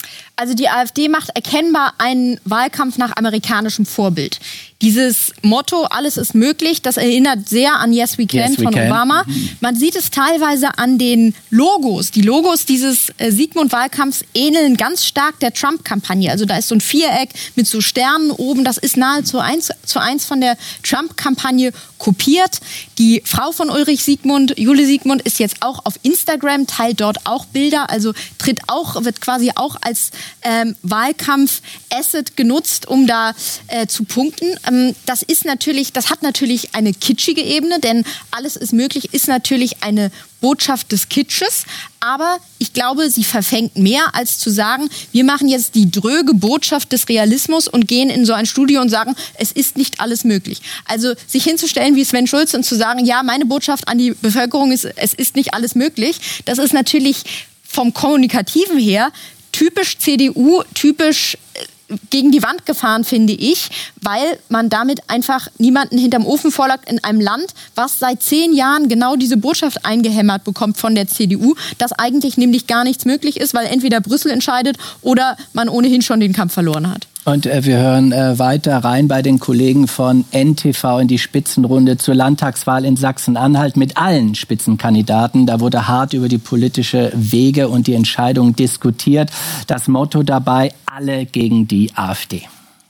Also die AfD macht erkennbar einen Wahlkampf nach amerikanischem Vorbild. Dieses Motto, alles ist möglich, das erinnert sehr an Yes, We Can yes, we von can. Obama. Man sieht es teilweise an den Logos. Die Logos dieses äh, Sigmund-Wahlkampfs ähneln ganz stark der Trump-Kampagne. Also da ist so ein Viereck mit so Sternen oben. Das ist nahezu eins zu eins von der Trump-Kampagne kopiert. Die Frau von Ulrich Siegmund, Jule Siegmund, ist jetzt auch auf Instagram, teilt dort auch Bilder, also tritt auch, wird quasi auch als ähm, Wahlkampf-Asset genutzt, um da äh, zu punkten. Ähm, das ist natürlich, das hat natürlich eine kitschige Ebene, denn alles ist möglich, ist natürlich eine Botschaft des Kitsches, aber ich glaube, sie verfängt mehr, als zu sagen, wir machen jetzt die dröge Botschaft des Realismus und gehen in so ein Studio und sagen, es ist nicht alles möglich. Also sich hinzustellen wie Sven Schulze und zu sagen, ja, meine Botschaft an die Bevölkerung ist, es ist nicht alles möglich, das ist natürlich vom Kommunikativen her typisch C D U, typisch gegen die Wand gefahren, finde ich, weil man damit einfach niemanden hinterm Ofen vorlagt in einem Land, was seit zehn Jahren genau diese Botschaft eingehämmert bekommt von der C D U, dass eigentlich nämlich gar nichts möglich ist, weil entweder Brüssel entscheidet oder man ohnehin schon den Kampf verloren hat. Und äh, wir hören äh, weiter rein bei den Kollegen von N T V in die Spitzenrunde zur Landtagswahl in Sachsen-Anhalt mit allen Spitzenkandidaten. Da wurde hart über die politische Wege und die Entscheidung diskutiert. Das Motto dabei, alle gegen die AfD.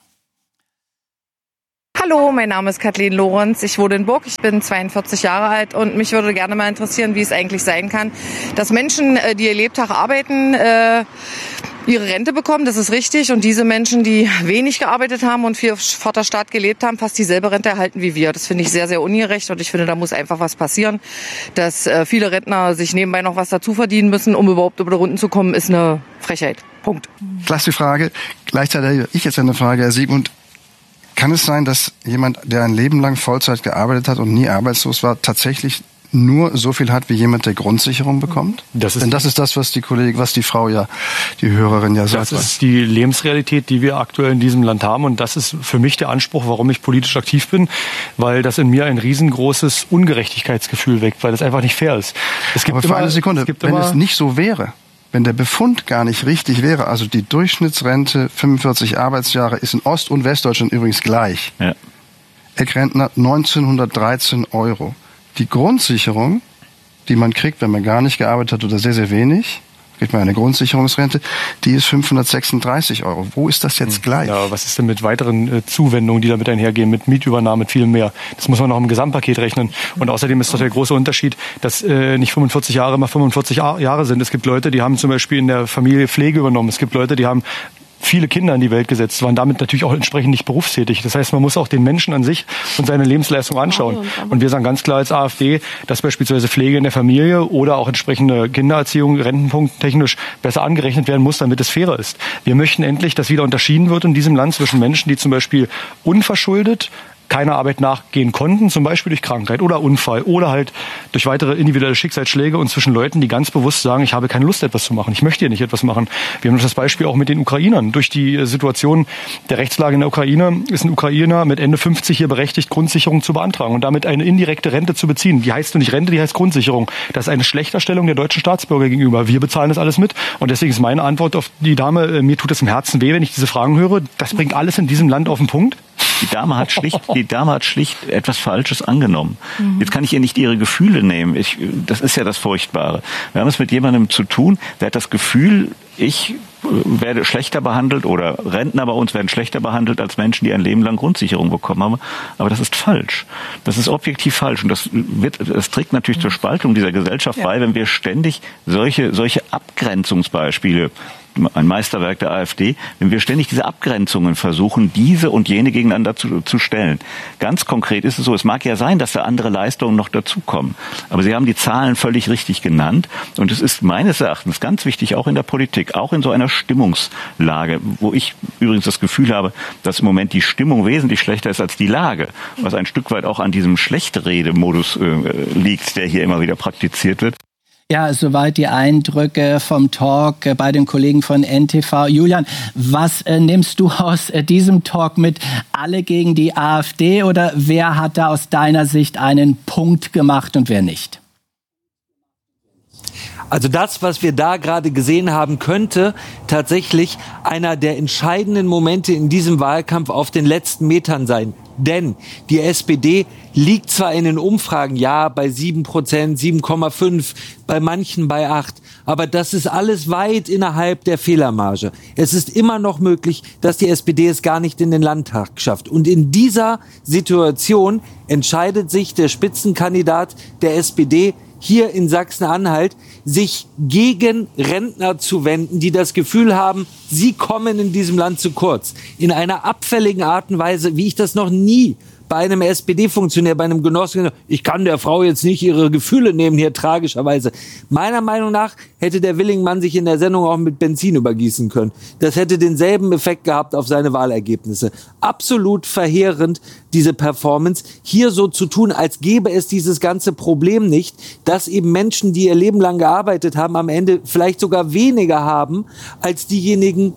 Hallo, mein Name ist Kathleen Lorenz. Ich wohne in Burg. Ich bin zweiundvierzig Jahre alt und mich würde gerne mal interessieren, wie es eigentlich sein kann, dass Menschen, die ihr Lebtag arbeiten, äh, ihre Rente bekommen. Das ist richtig. Und diese Menschen, die wenig gearbeitet haben und viel vor der Staat gelebt haben, fast dieselbe Rente erhalten wie wir. Das finde ich sehr, sehr ungerecht. Und ich finde, da muss einfach was passieren. Dass äh, viele Rentner sich nebenbei noch was dazu verdienen müssen, um überhaupt über die Runden zu kommen, ist eine Frechheit. Punkt. Klasse Frage. Gleichzeitig habe ich jetzt eine Frage, Herr Siegmund. Kann es sein, dass jemand, der ein Leben lang Vollzeit gearbeitet hat und nie arbeitslos war, tatsächlich nur so viel hat wie jemand, der Grundsicherung bekommt? Das ist Denn das ist das, was die Kollegin, was die Frau ja, die Hörerin ja sagt. Das ist die Lebensrealität, die wir aktuell in diesem Land haben. Und das ist für mich der Anspruch, warum ich politisch aktiv bin, weil das in mir ein riesengroßes Ungerechtigkeitsgefühl weckt, weil das einfach nicht fair ist. Es gibt Aber für immer, eine Sekunde, es gibt wenn immer, es nicht so wäre, wenn der Befund gar nicht richtig wäre, also die Durchschnittsrente fünfundvierzig Arbeitsjahre ist in Ost- und Westdeutschland übrigens gleich. Ja. Eckrentner neunzehnhundertdreizehn Euro. Die Grundsicherung, die man kriegt, wenn man gar nicht gearbeitet hat oder sehr, sehr wenig, kriegt man eine Grundsicherungsrente, die ist fünfhundertsechsunddreißig Euro. Wo ist das jetzt gleich? Ja, was ist denn mit weiteren äh, Zuwendungen, die damit einhergehen, mit Mietübernahme, mit viel mehr? Das muss man noch im Gesamtpaket rechnen. Und außerdem ist doch der große Unterschied, dass äh, nicht fünfundvierzig Jahre immer fünfundvierzig Jahre sind. Es gibt Leute, die haben zum Beispiel in der Familie Pflege übernommen. Es gibt Leute, die haben viele Kinder in die Welt gesetzt, waren damit natürlich auch entsprechend nicht berufstätig. Das heißt, man muss auch den Menschen an sich und seine Lebensleistung anschauen. Und wir sagen ganz klar als AfD, dass beispielsweise Pflege in der Familie oder auch entsprechende Kindererziehung rentenpunkttechnisch besser angerechnet werden muss, damit es fairer ist. Wir möchten endlich, dass wieder unterschieden wird in diesem Land zwischen Menschen, die zum Beispiel unverschuldet keiner Arbeit nachgehen konnten, zum Beispiel durch Krankheit oder Unfall oder halt durch weitere individuelle Schicksalsschläge und zwischen Leuten, die ganz bewusst sagen, ich habe keine Lust, etwas zu machen, ich möchte hier nicht etwas machen. Wir haben das Beispiel auch mit den Ukrainern. Durch die Situation der Rechtslage in der Ukraine ist ein Ukrainer mit Ende fünfzig hier berechtigt, Grundsicherung zu beantragen und damit eine indirekte Rente zu beziehen. Die heißt nicht Rente, die heißt Grundsicherung. Das ist eine Schlechterstellung der deutschen Staatsbürger gegenüber. Wir bezahlen das alles mit und deswegen ist meine Antwort auf die Dame, mir tut es im Herzen weh, wenn ich diese Fragen höre. Das bringt alles in diesem Land auf den Punkt. Die Dame hat schlicht, die Dame hat schlicht etwas Falsches angenommen. Mhm. Jetzt kann ich ihr nicht ihre Gefühle nehmen. Ich, das ist ja das Furchtbare. Wir haben es mit jemandem zu tun, der hat das Gefühl, ich werde schlechter behandelt oder Rentner bei uns werden schlechter behandelt als Menschen, die ein Leben lang Grundsicherung bekommen haben. Aber das ist falsch. Das ist objektiv falsch. Und das wird, das trägt natürlich zur Spaltung dieser Gesellschaft bei, wenn wir ständig solche, solche Abgrenzungsbeispiele, ein Meisterwerk der AfD, wenn wir ständig diese Abgrenzungen versuchen, diese und jene gegeneinander zu, zu stellen. Ganz konkret ist es so, es mag ja sein, dass da andere Leistungen noch dazukommen. Aber Sie haben die Zahlen völlig richtig genannt. Und es ist meines Erachtens ganz wichtig, auch in der Politik, auch in so einer Stimmungslage, wo ich übrigens das Gefühl habe, dass im Moment die Stimmung wesentlich schlechter ist als die Lage, was ein Stück weit auch an diesem Schlechtredemodus äh, liegt, der hier immer wieder praktiziert wird. Ja, soweit die Eindrücke vom Talk äh, bei den Kollegen von N T V. Julian, was äh, nimmst du aus äh, diesem Talk mit? Alle gegen die AfD oder wer hat da aus deiner Sicht einen Punkt gemacht und wer nicht? Also das, was wir da gerade gesehen haben, könnte tatsächlich einer der entscheidenden Momente in diesem Wahlkampf auf den letzten Metern sein. Denn die S P D liegt zwar in den Umfragen, ja, bei sieben Prozent, sieben Komma fünf, bei manchen bei acht. Aber das ist alles weit innerhalb der Fehlermarge. Es ist immer noch möglich, dass die S P D es gar nicht in den Landtag schafft. Und in dieser Situation entscheidet sich der Spitzenkandidat der S P D hier in Sachsen-Anhalt, sich gegen Rentner zu wenden, die das Gefühl haben, sie kommen in diesem Land zu kurz. In einer abfälligen Art und Weise, wie ich das noch nie bei einem S P D-Funktionär, bei einem Genossen, ich kann der Frau jetzt nicht ihre Gefühle nehmen, hier tragischerweise. Meiner Meinung nach hätte der Willingmann sich in der Sendung auch mit Benzin übergießen können. Das hätte denselben Effekt gehabt auf seine Wahlergebnisse. Absolut verheerend, diese Performance. Hier so zu tun, als gäbe es dieses ganze Problem nicht, dass eben Menschen, die ihr Leben lang gearbeitet haben, am Ende vielleicht sogar weniger haben als diejenigen,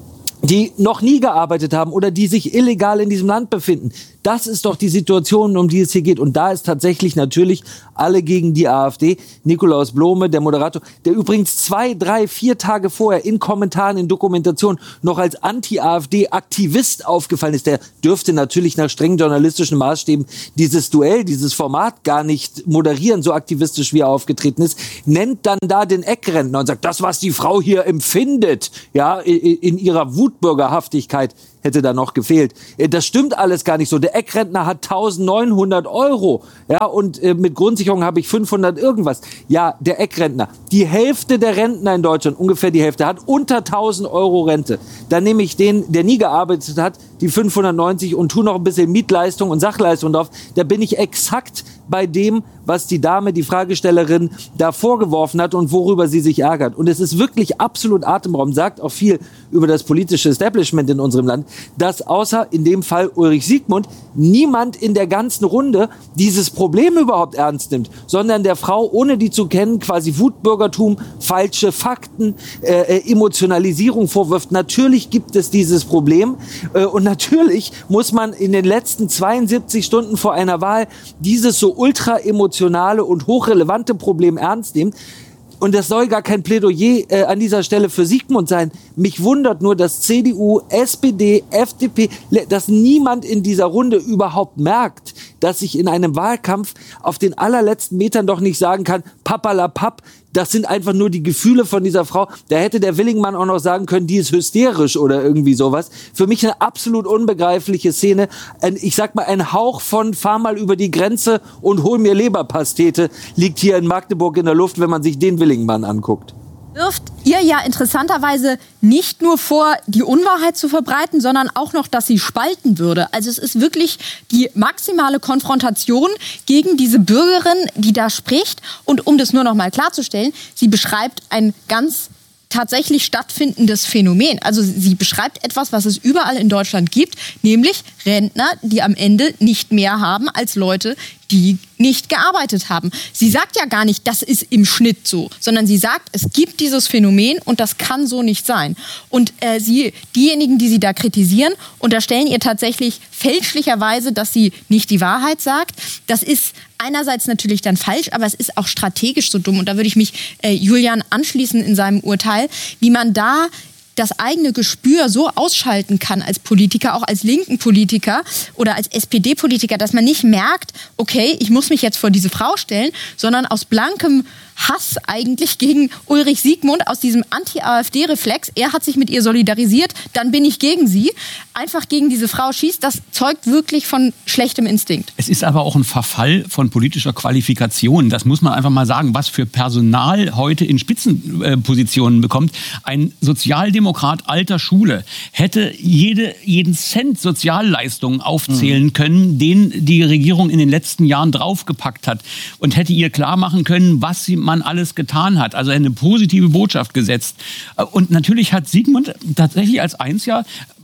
die noch nie gearbeitet haben oder die sich illegal in diesem Land befinden. Das ist doch die Situation, um die es hier geht. Und da ist tatsächlich natürlich alle gegen die AfD. Nikolaus Blome, der Moderator, der übrigens zwei, drei, vier Tage vorher in Kommentaren, in Dokumentationen noch als Anti-AfD-Aktivist aufgefallen ist. Der dürfte natürlich nach strengen journalistischen Maßstäben dieses Duell, dieses Format gar nicht moderieren, so aktivistisch wie er aufgetreten ist, nennt dann da den Eckrentner und sagt, das, was die Frau hier empfindet, ja, in ihrer Wutbürgerhaftigkeit, hätte da noch gefehlt. Das stimmt alles gar nicht so. Der Eckrentner hat eintausendneunhundert Euro, ja, und äh, mit Grundsicherung habe ich fünfhundert irgendwas. Ja, der Eckrentner. Die Hälfte der Rentner in Deutschland, ungefähr die Hälfte, hat unter tausend Euro Rente. Dann nehme ich den, der nie gearbeitet hat, die fünfhundertneunzig und tu noch ein bisschen Mietleistung und Sachleistung drauf. Da bin ich exakt bei dem, was die Dame, die Fragestellerin, da vorgeworfen hat und worüber sie sich ärgert. Und es ist wirklich absolut atemberaubend, sagt auch viel über das politische Establishment in unserem Land, dass außer in dem Fall Ulrich Siegmund niemand in der ganzen Runde dieses Problem überhaupt ernst nimmt, sondern der Frau, ohne die zu kennen, quasi Wutbürgertum, falsche Fakten, äh, Emotionalisierung vorwirft. Natürlich gibt es dieses Problem äh, und natürlich muss man in den letzten zweiundsiebzig Stunden vor einer Wahl dieses so ultra emotionale und hochrelevante Problem ernst nehmen. Und das soll gar kein Plädoyer äh, an dieser Stelle für Siegmund sein. Mich wundert nur, dass C D U, S P D, F D P, dass niemand in dieser Runde überhaupt merkt, dass ich in einem Wahlkampf auf den allerletzten Metern doch nicht sagen kann, papalapap, das sind einfach nur die Gefühle von dieser Frau. Da hätte der Willingmann auch noch sagen können, die ist hysterisch oder irgendwie sowas. Für mich eine absolut unbegreifliche Szene. Ein, ich sag mal, ein Hauch von fahr mal über die Grenze und hol mir Leberpastete liegt hier in Magdeburg in der Luft, wenn man sich den Willingmann anguckt. Wirft ihr ja interessanterweise nicht nur vor, die Unwahrheit zu verbreiten, sondern auch noch, dass sie spalten würde. Also es ist wirklich die maximale Konfrontation gegen diese Bürgerin, die da spricht. Und um das nur noch mal klarzustellen, sie beschreibt ein ganz tatsächlich stattfindendes Phänomen. Also sie beschreibt etwas, was es überall in Deutschland gibt, nämlich Rentner, die am Ende nicht mehr haben als Leute, die nicht gearbeitet haben. Sie sagt ja gar nicht, das ist im Schnitt so, sondern sie sagt, es gibt dieses Phänomen und das kann so nicht sein. Und äh, sie, diejenigen, die sie da kritisieren, unterstellen ihr tatsächlich fälschlicherweise, dass sie nicht die Wahrheit sagt. Das ist einerseits natürlich dann falsch, aber es ist auch strategisch so dumm. Und da würde ich mich äh, Julian anschließen in seinem Urteil, wie man da das eigene Gespür so ausschalten kann als Politiker, auch als linken Politiker oder als S P D-Politiker, dass man nicht merkt, okay, ich muss mich jetzt vor diese Frau stellen, sondern aus blankem Hass eigentlich gegen Ulrich Siegmund, aus diesem Anti-AfD-Reflex, er hat sich mit ihr solidarisiert, dann bin ich gegen sie, einfach gegen diese Frau schießt, das zeugt wirklich von schlechtem Instinkt. Es ist aber auch ein Verfall von politischer Qualifikation. Das muss man einfach mal sagen, was für Personal heute in Spitzenpositionen bekommt. Ein Sozialdemokrat alter Schule hätte jede, jeden Cent Sozialleistungen aufzählen mhm. können, den die Regierung in den letzten Jahren draufgepackt hat und hätte ihr klar machen können, was sie man alles getan hat. Also eine positive Botschaft gesetzt. Und natürlich hat Siegmund tatsächlich als eins ja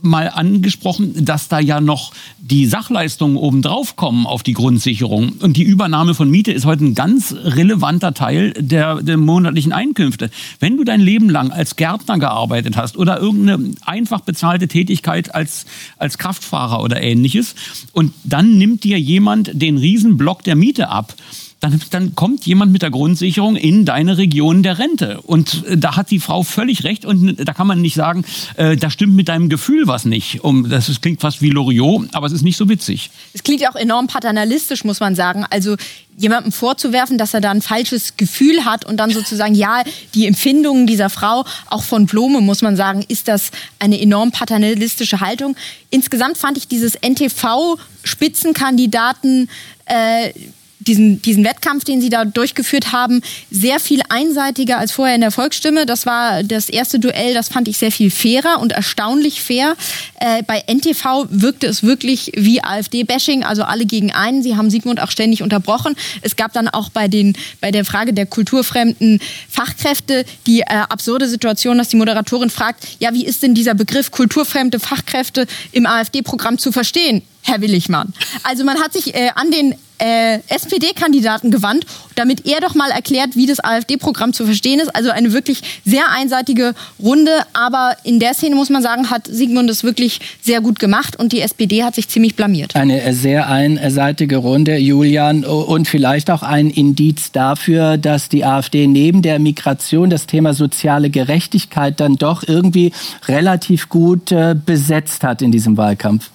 mal angesprochen, dass da ja noch die Sachleistungen obendrauf kommen auf die Grundsicherung. Und die Übernahme von Miete ist heute ein ganz relevanter Teil der, der monatlichen Einkünfte. Wenn du dein Leben lang als Gärtner gearbeitet hast oder irgendeine einfach bezahlte Tätigkeit als, als Kraftfahrer oder Ähnliches und dann nimmt dir jemand den Riesenblock der Miete ab, Dann, dann kommt jemand mit der Grundsicherung in deine Region der Rente. Und äh, da hat die Frau völlig recht. Und da kann man nicht sagen, äh, da stimmt mit deinem Gefühl was nicht. Um, das ist, klingt fast wie Loriot, aber es ist nicht so witzig. Es klingt auch enorm paternalistisch, muss man sagen. Also jemandem vorzuwerfen, dass er da ein falsches Gefühl hat und dann sozusagen, ja, die Empfindungen dieser Frau, auch von Blome, muss man sagen, ist das eine enorm paternalistische Haltung. Insgesamt fand ich dieses N T V-Spitzenkandidaten äh, Diesen, diesen Wettkampf, den sie da durchgeführt haben, sehr viel einseitiger als vorher in der Volksstimme. Das war das erste Duell, das fand ich sehr viel fairer und erstaunlich fair. Äh, bei N T V wirkte es wirklich wie AfD-Bashing, also alle gegen einen. Sie haben Sigmund auch ständig unterbrochen. Es gab dann auch bei, den, bei der Frage der kulturfremden Fachkräfte die äh, absurde Situation, dass die Moderatorin fragt, ja, wie ist denn dieser Begriff kulturfremde Fachkräfte im AfD-Programm zu verstehen, Herr Willigmann? Also man hat sich äh, an den Äh, S P D-Kandidaten gewandt, damit er doch mal erklärt, wie das AfD-Programm zu verstehen ist. Also eine wirklich sehr einseitige Runde. Aber in der Szene, muss man sagen, hat Sigmund es wirklich sehr gut gemacht und die S P D hat sich ziemlich blamiert. Eine sehr einseitige Runde, Julian, und vielleicht auch ein Indiz dafür, dass die AfD neben der Migration das Thema soziale Gerechtigkeit dann doch irgendwie relativ gut äh, besetzt hat in diesem Wahlkampf.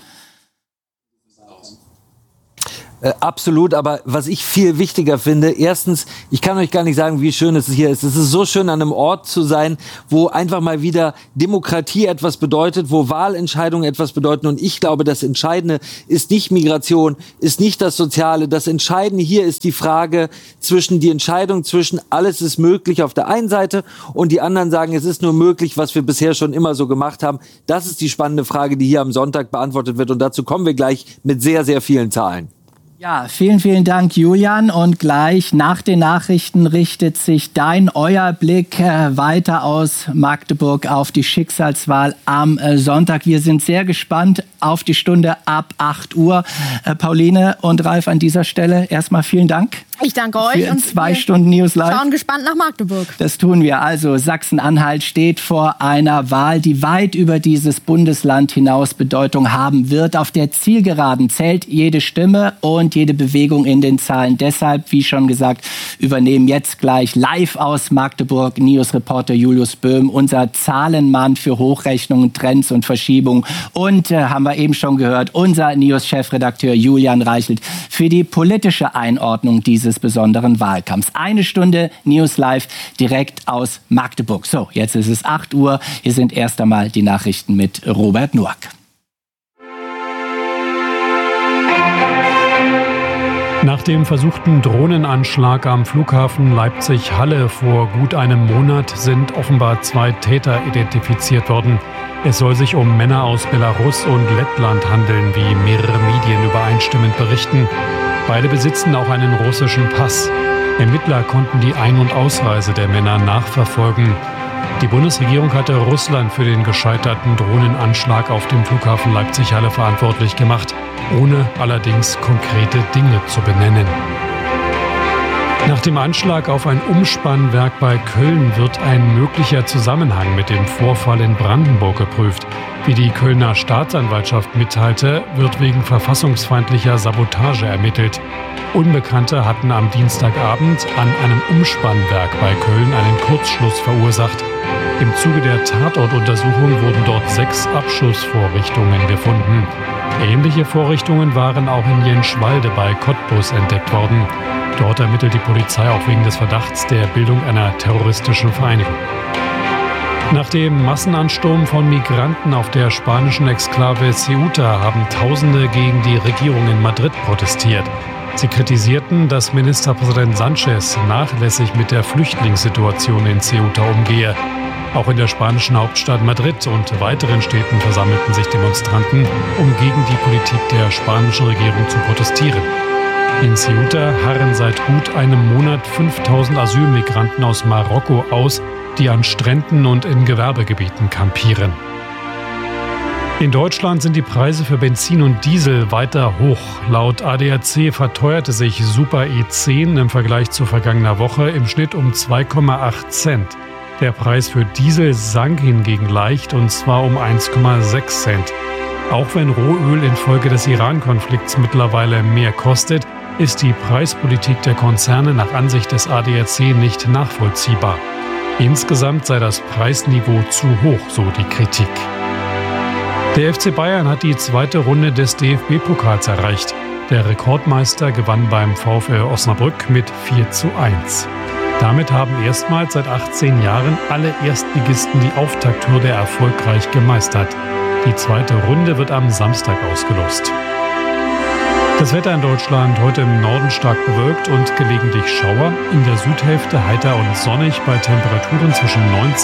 Äh, absolut, aber was ich viel wichtiger finde, erstens, ich kann euch gar nicht sagen, wie schön es hier ist. Es ist so schön, an einem Ort zu sein, wo einfach mal wieder Demokratie etwas bedeutet, wo Wahlentscheidungen etwas bedeuten. Und ich glaube, das Entscheidende ist nicht Migration, ist nicht das Soziale. Das Entscheidende hier ist die Frage zwischen, die Entscheidung zwischen alles ist möglich auf der einen Seite und die anderen sagen, es ist nur möglich, was wir bisher schon immer so gemacht haben. Das ist die spannende Frage, die hier am Sonntag beantwortet wird. Und dazu kommen wir gleich mit sehr, sehr vielen Zahlen. Ja, vielen, vielen Dank, Julian. Und gleich nach den Nachrichten richtet sich dein, euer Blick äh, weiter aus Magdeburg auf die Schicksalswahl am äh, Sonntag. Wir sind sehr gespannt auf die Stunde ab acht Uhr. Äh, Pauline und Ralf, an dieser Stelle erstmal vielen Dank. Ich danke euch. Für und zwei Stunden News Live. Schauen gespannt nach Magdeburg. Das tun wir. Also Sachsen-Anhalt steht vor einer Wahl, die weit über dieses Bundesland hinaus Bedeutung haben wird. Auf der Zielgeraden zählt jede Stimme und jede Bewegung in den Zahlen. Deshalb, wie schon gesagt, übernehmen jetzt gleich live aus Magdeburg News-Reporter Julius Böhm, unser Zahlenmann für Hochrechnungen, Trends und Verschiebungen. Und äh, haben wir eben schon gehört, unser News-Chefredakteur Julian Reichelt für die politische Einordnung dieses besonderen Wahlkampfs. Eine Stunde News Live direkt aus Magdeburg. So, jetzt ist es acht Uhr. Hier sind erst einmal die Nachrichten mit Robert Noack. Nach dem versuchten Drohnenanschlag am Flughafen Leipzig-Halle vor gut einem Monat sind offenbar zwei Täter identifiziert worden. Es soll sich um Männer aus Belarus und Lettland handeln, wie mehrere Medien übereinstimmend berichten. Beide besitzen auch einen russischen Pass. Ermittler konnten die Ein- und Ausreise der Männer nachverfolgen. Die Bundesregierung hatte Russland für den gescheiterten Drohnenanschlag auf dem Flughafen Leipzig-Halle verantwortlich gemacht, ohne allerdings konkrete Dinge zu benennen. Nach dem Anschlag auf ein Umspannwerk bei Köln wird ein möglicher Zusammenhang mit dem Vorfall in Brandenburg geprüft. Wie die Kölner Staatsanwaltschaft mitteilte, wird wegen verfassungsfeindlicher Sabotage ermittelt. Unbekannte hatten am Dienstagabend an einem Umspannwerk bei Köln einen Kurzschluss verursacht. Im Zuge der Tatortuntersuchung wurden dort sechs Abschussvorrichtungen gefunden. Ähnliche Vorrichtungen waren auch in Jenschwalde bei Cottbus entdeckt worden. Dort ermittelt die Polizei auch wegen des Verdachts der Bildung einer terroristischen Vereinigung. Nach dem Massenansturm von Migranten auf der spanischen Exklave Ceuta haben Tausende gegen die Regierung in Madrid protestiert. Sie kritisierten, dass Ministerpräsident Sánchez nachlässig mit der Flüchtlingssituation in Ceuta umgehe. Auch in der spanischen Hauptstadt Madrid und weiteren Städten versammelten sich Demonstranten, um gegen die Politik der spanischen Regierung zu protestieren. In Ceuta harren seit gut einem Monat fünftausend Asylmigranten aus Marokko aus, die an Stränden und in Gewerbegebieten kampieren. In Deutschland sind die Preise für Benzin und Diesel weiter hoch. Laut A D A C verteuerte sich Super E zehn im Vergleich zu vergangener Woche im Schnitt um zwei Komma acht Cent. Der Preis für Diesel sank hingegen leicht, und zwar um eins Komma sechs Cent. Auch wenn Rohöl infolge des Iran-Konflikts mittlerweile mehr kostet, ist die Preispolitik der Konzerne nach Ansicht des A D A C nicht nachvollziehbar. Insgesamt sei das Preisniveau zu hoch, so die Kritik. Der F C Bayern hat die zweite Runde des D F B-Pokals erreicht. Der Rekordmeister gewann beim VfL Osnabrück mit vier zu eins. Damit haben erstmals seit achtzehn Jahren alle Erstligisten die Auftakthürde erfolgreich gemeistert. Die zweite Runde wird am Samstag ausgelost. Das Wetter in Deutschland heute im Norden stark bewölkt und gelegentlich Schauer. In der Südhälfte heiter und sonnig bei Temperaturen zwischen neunzehn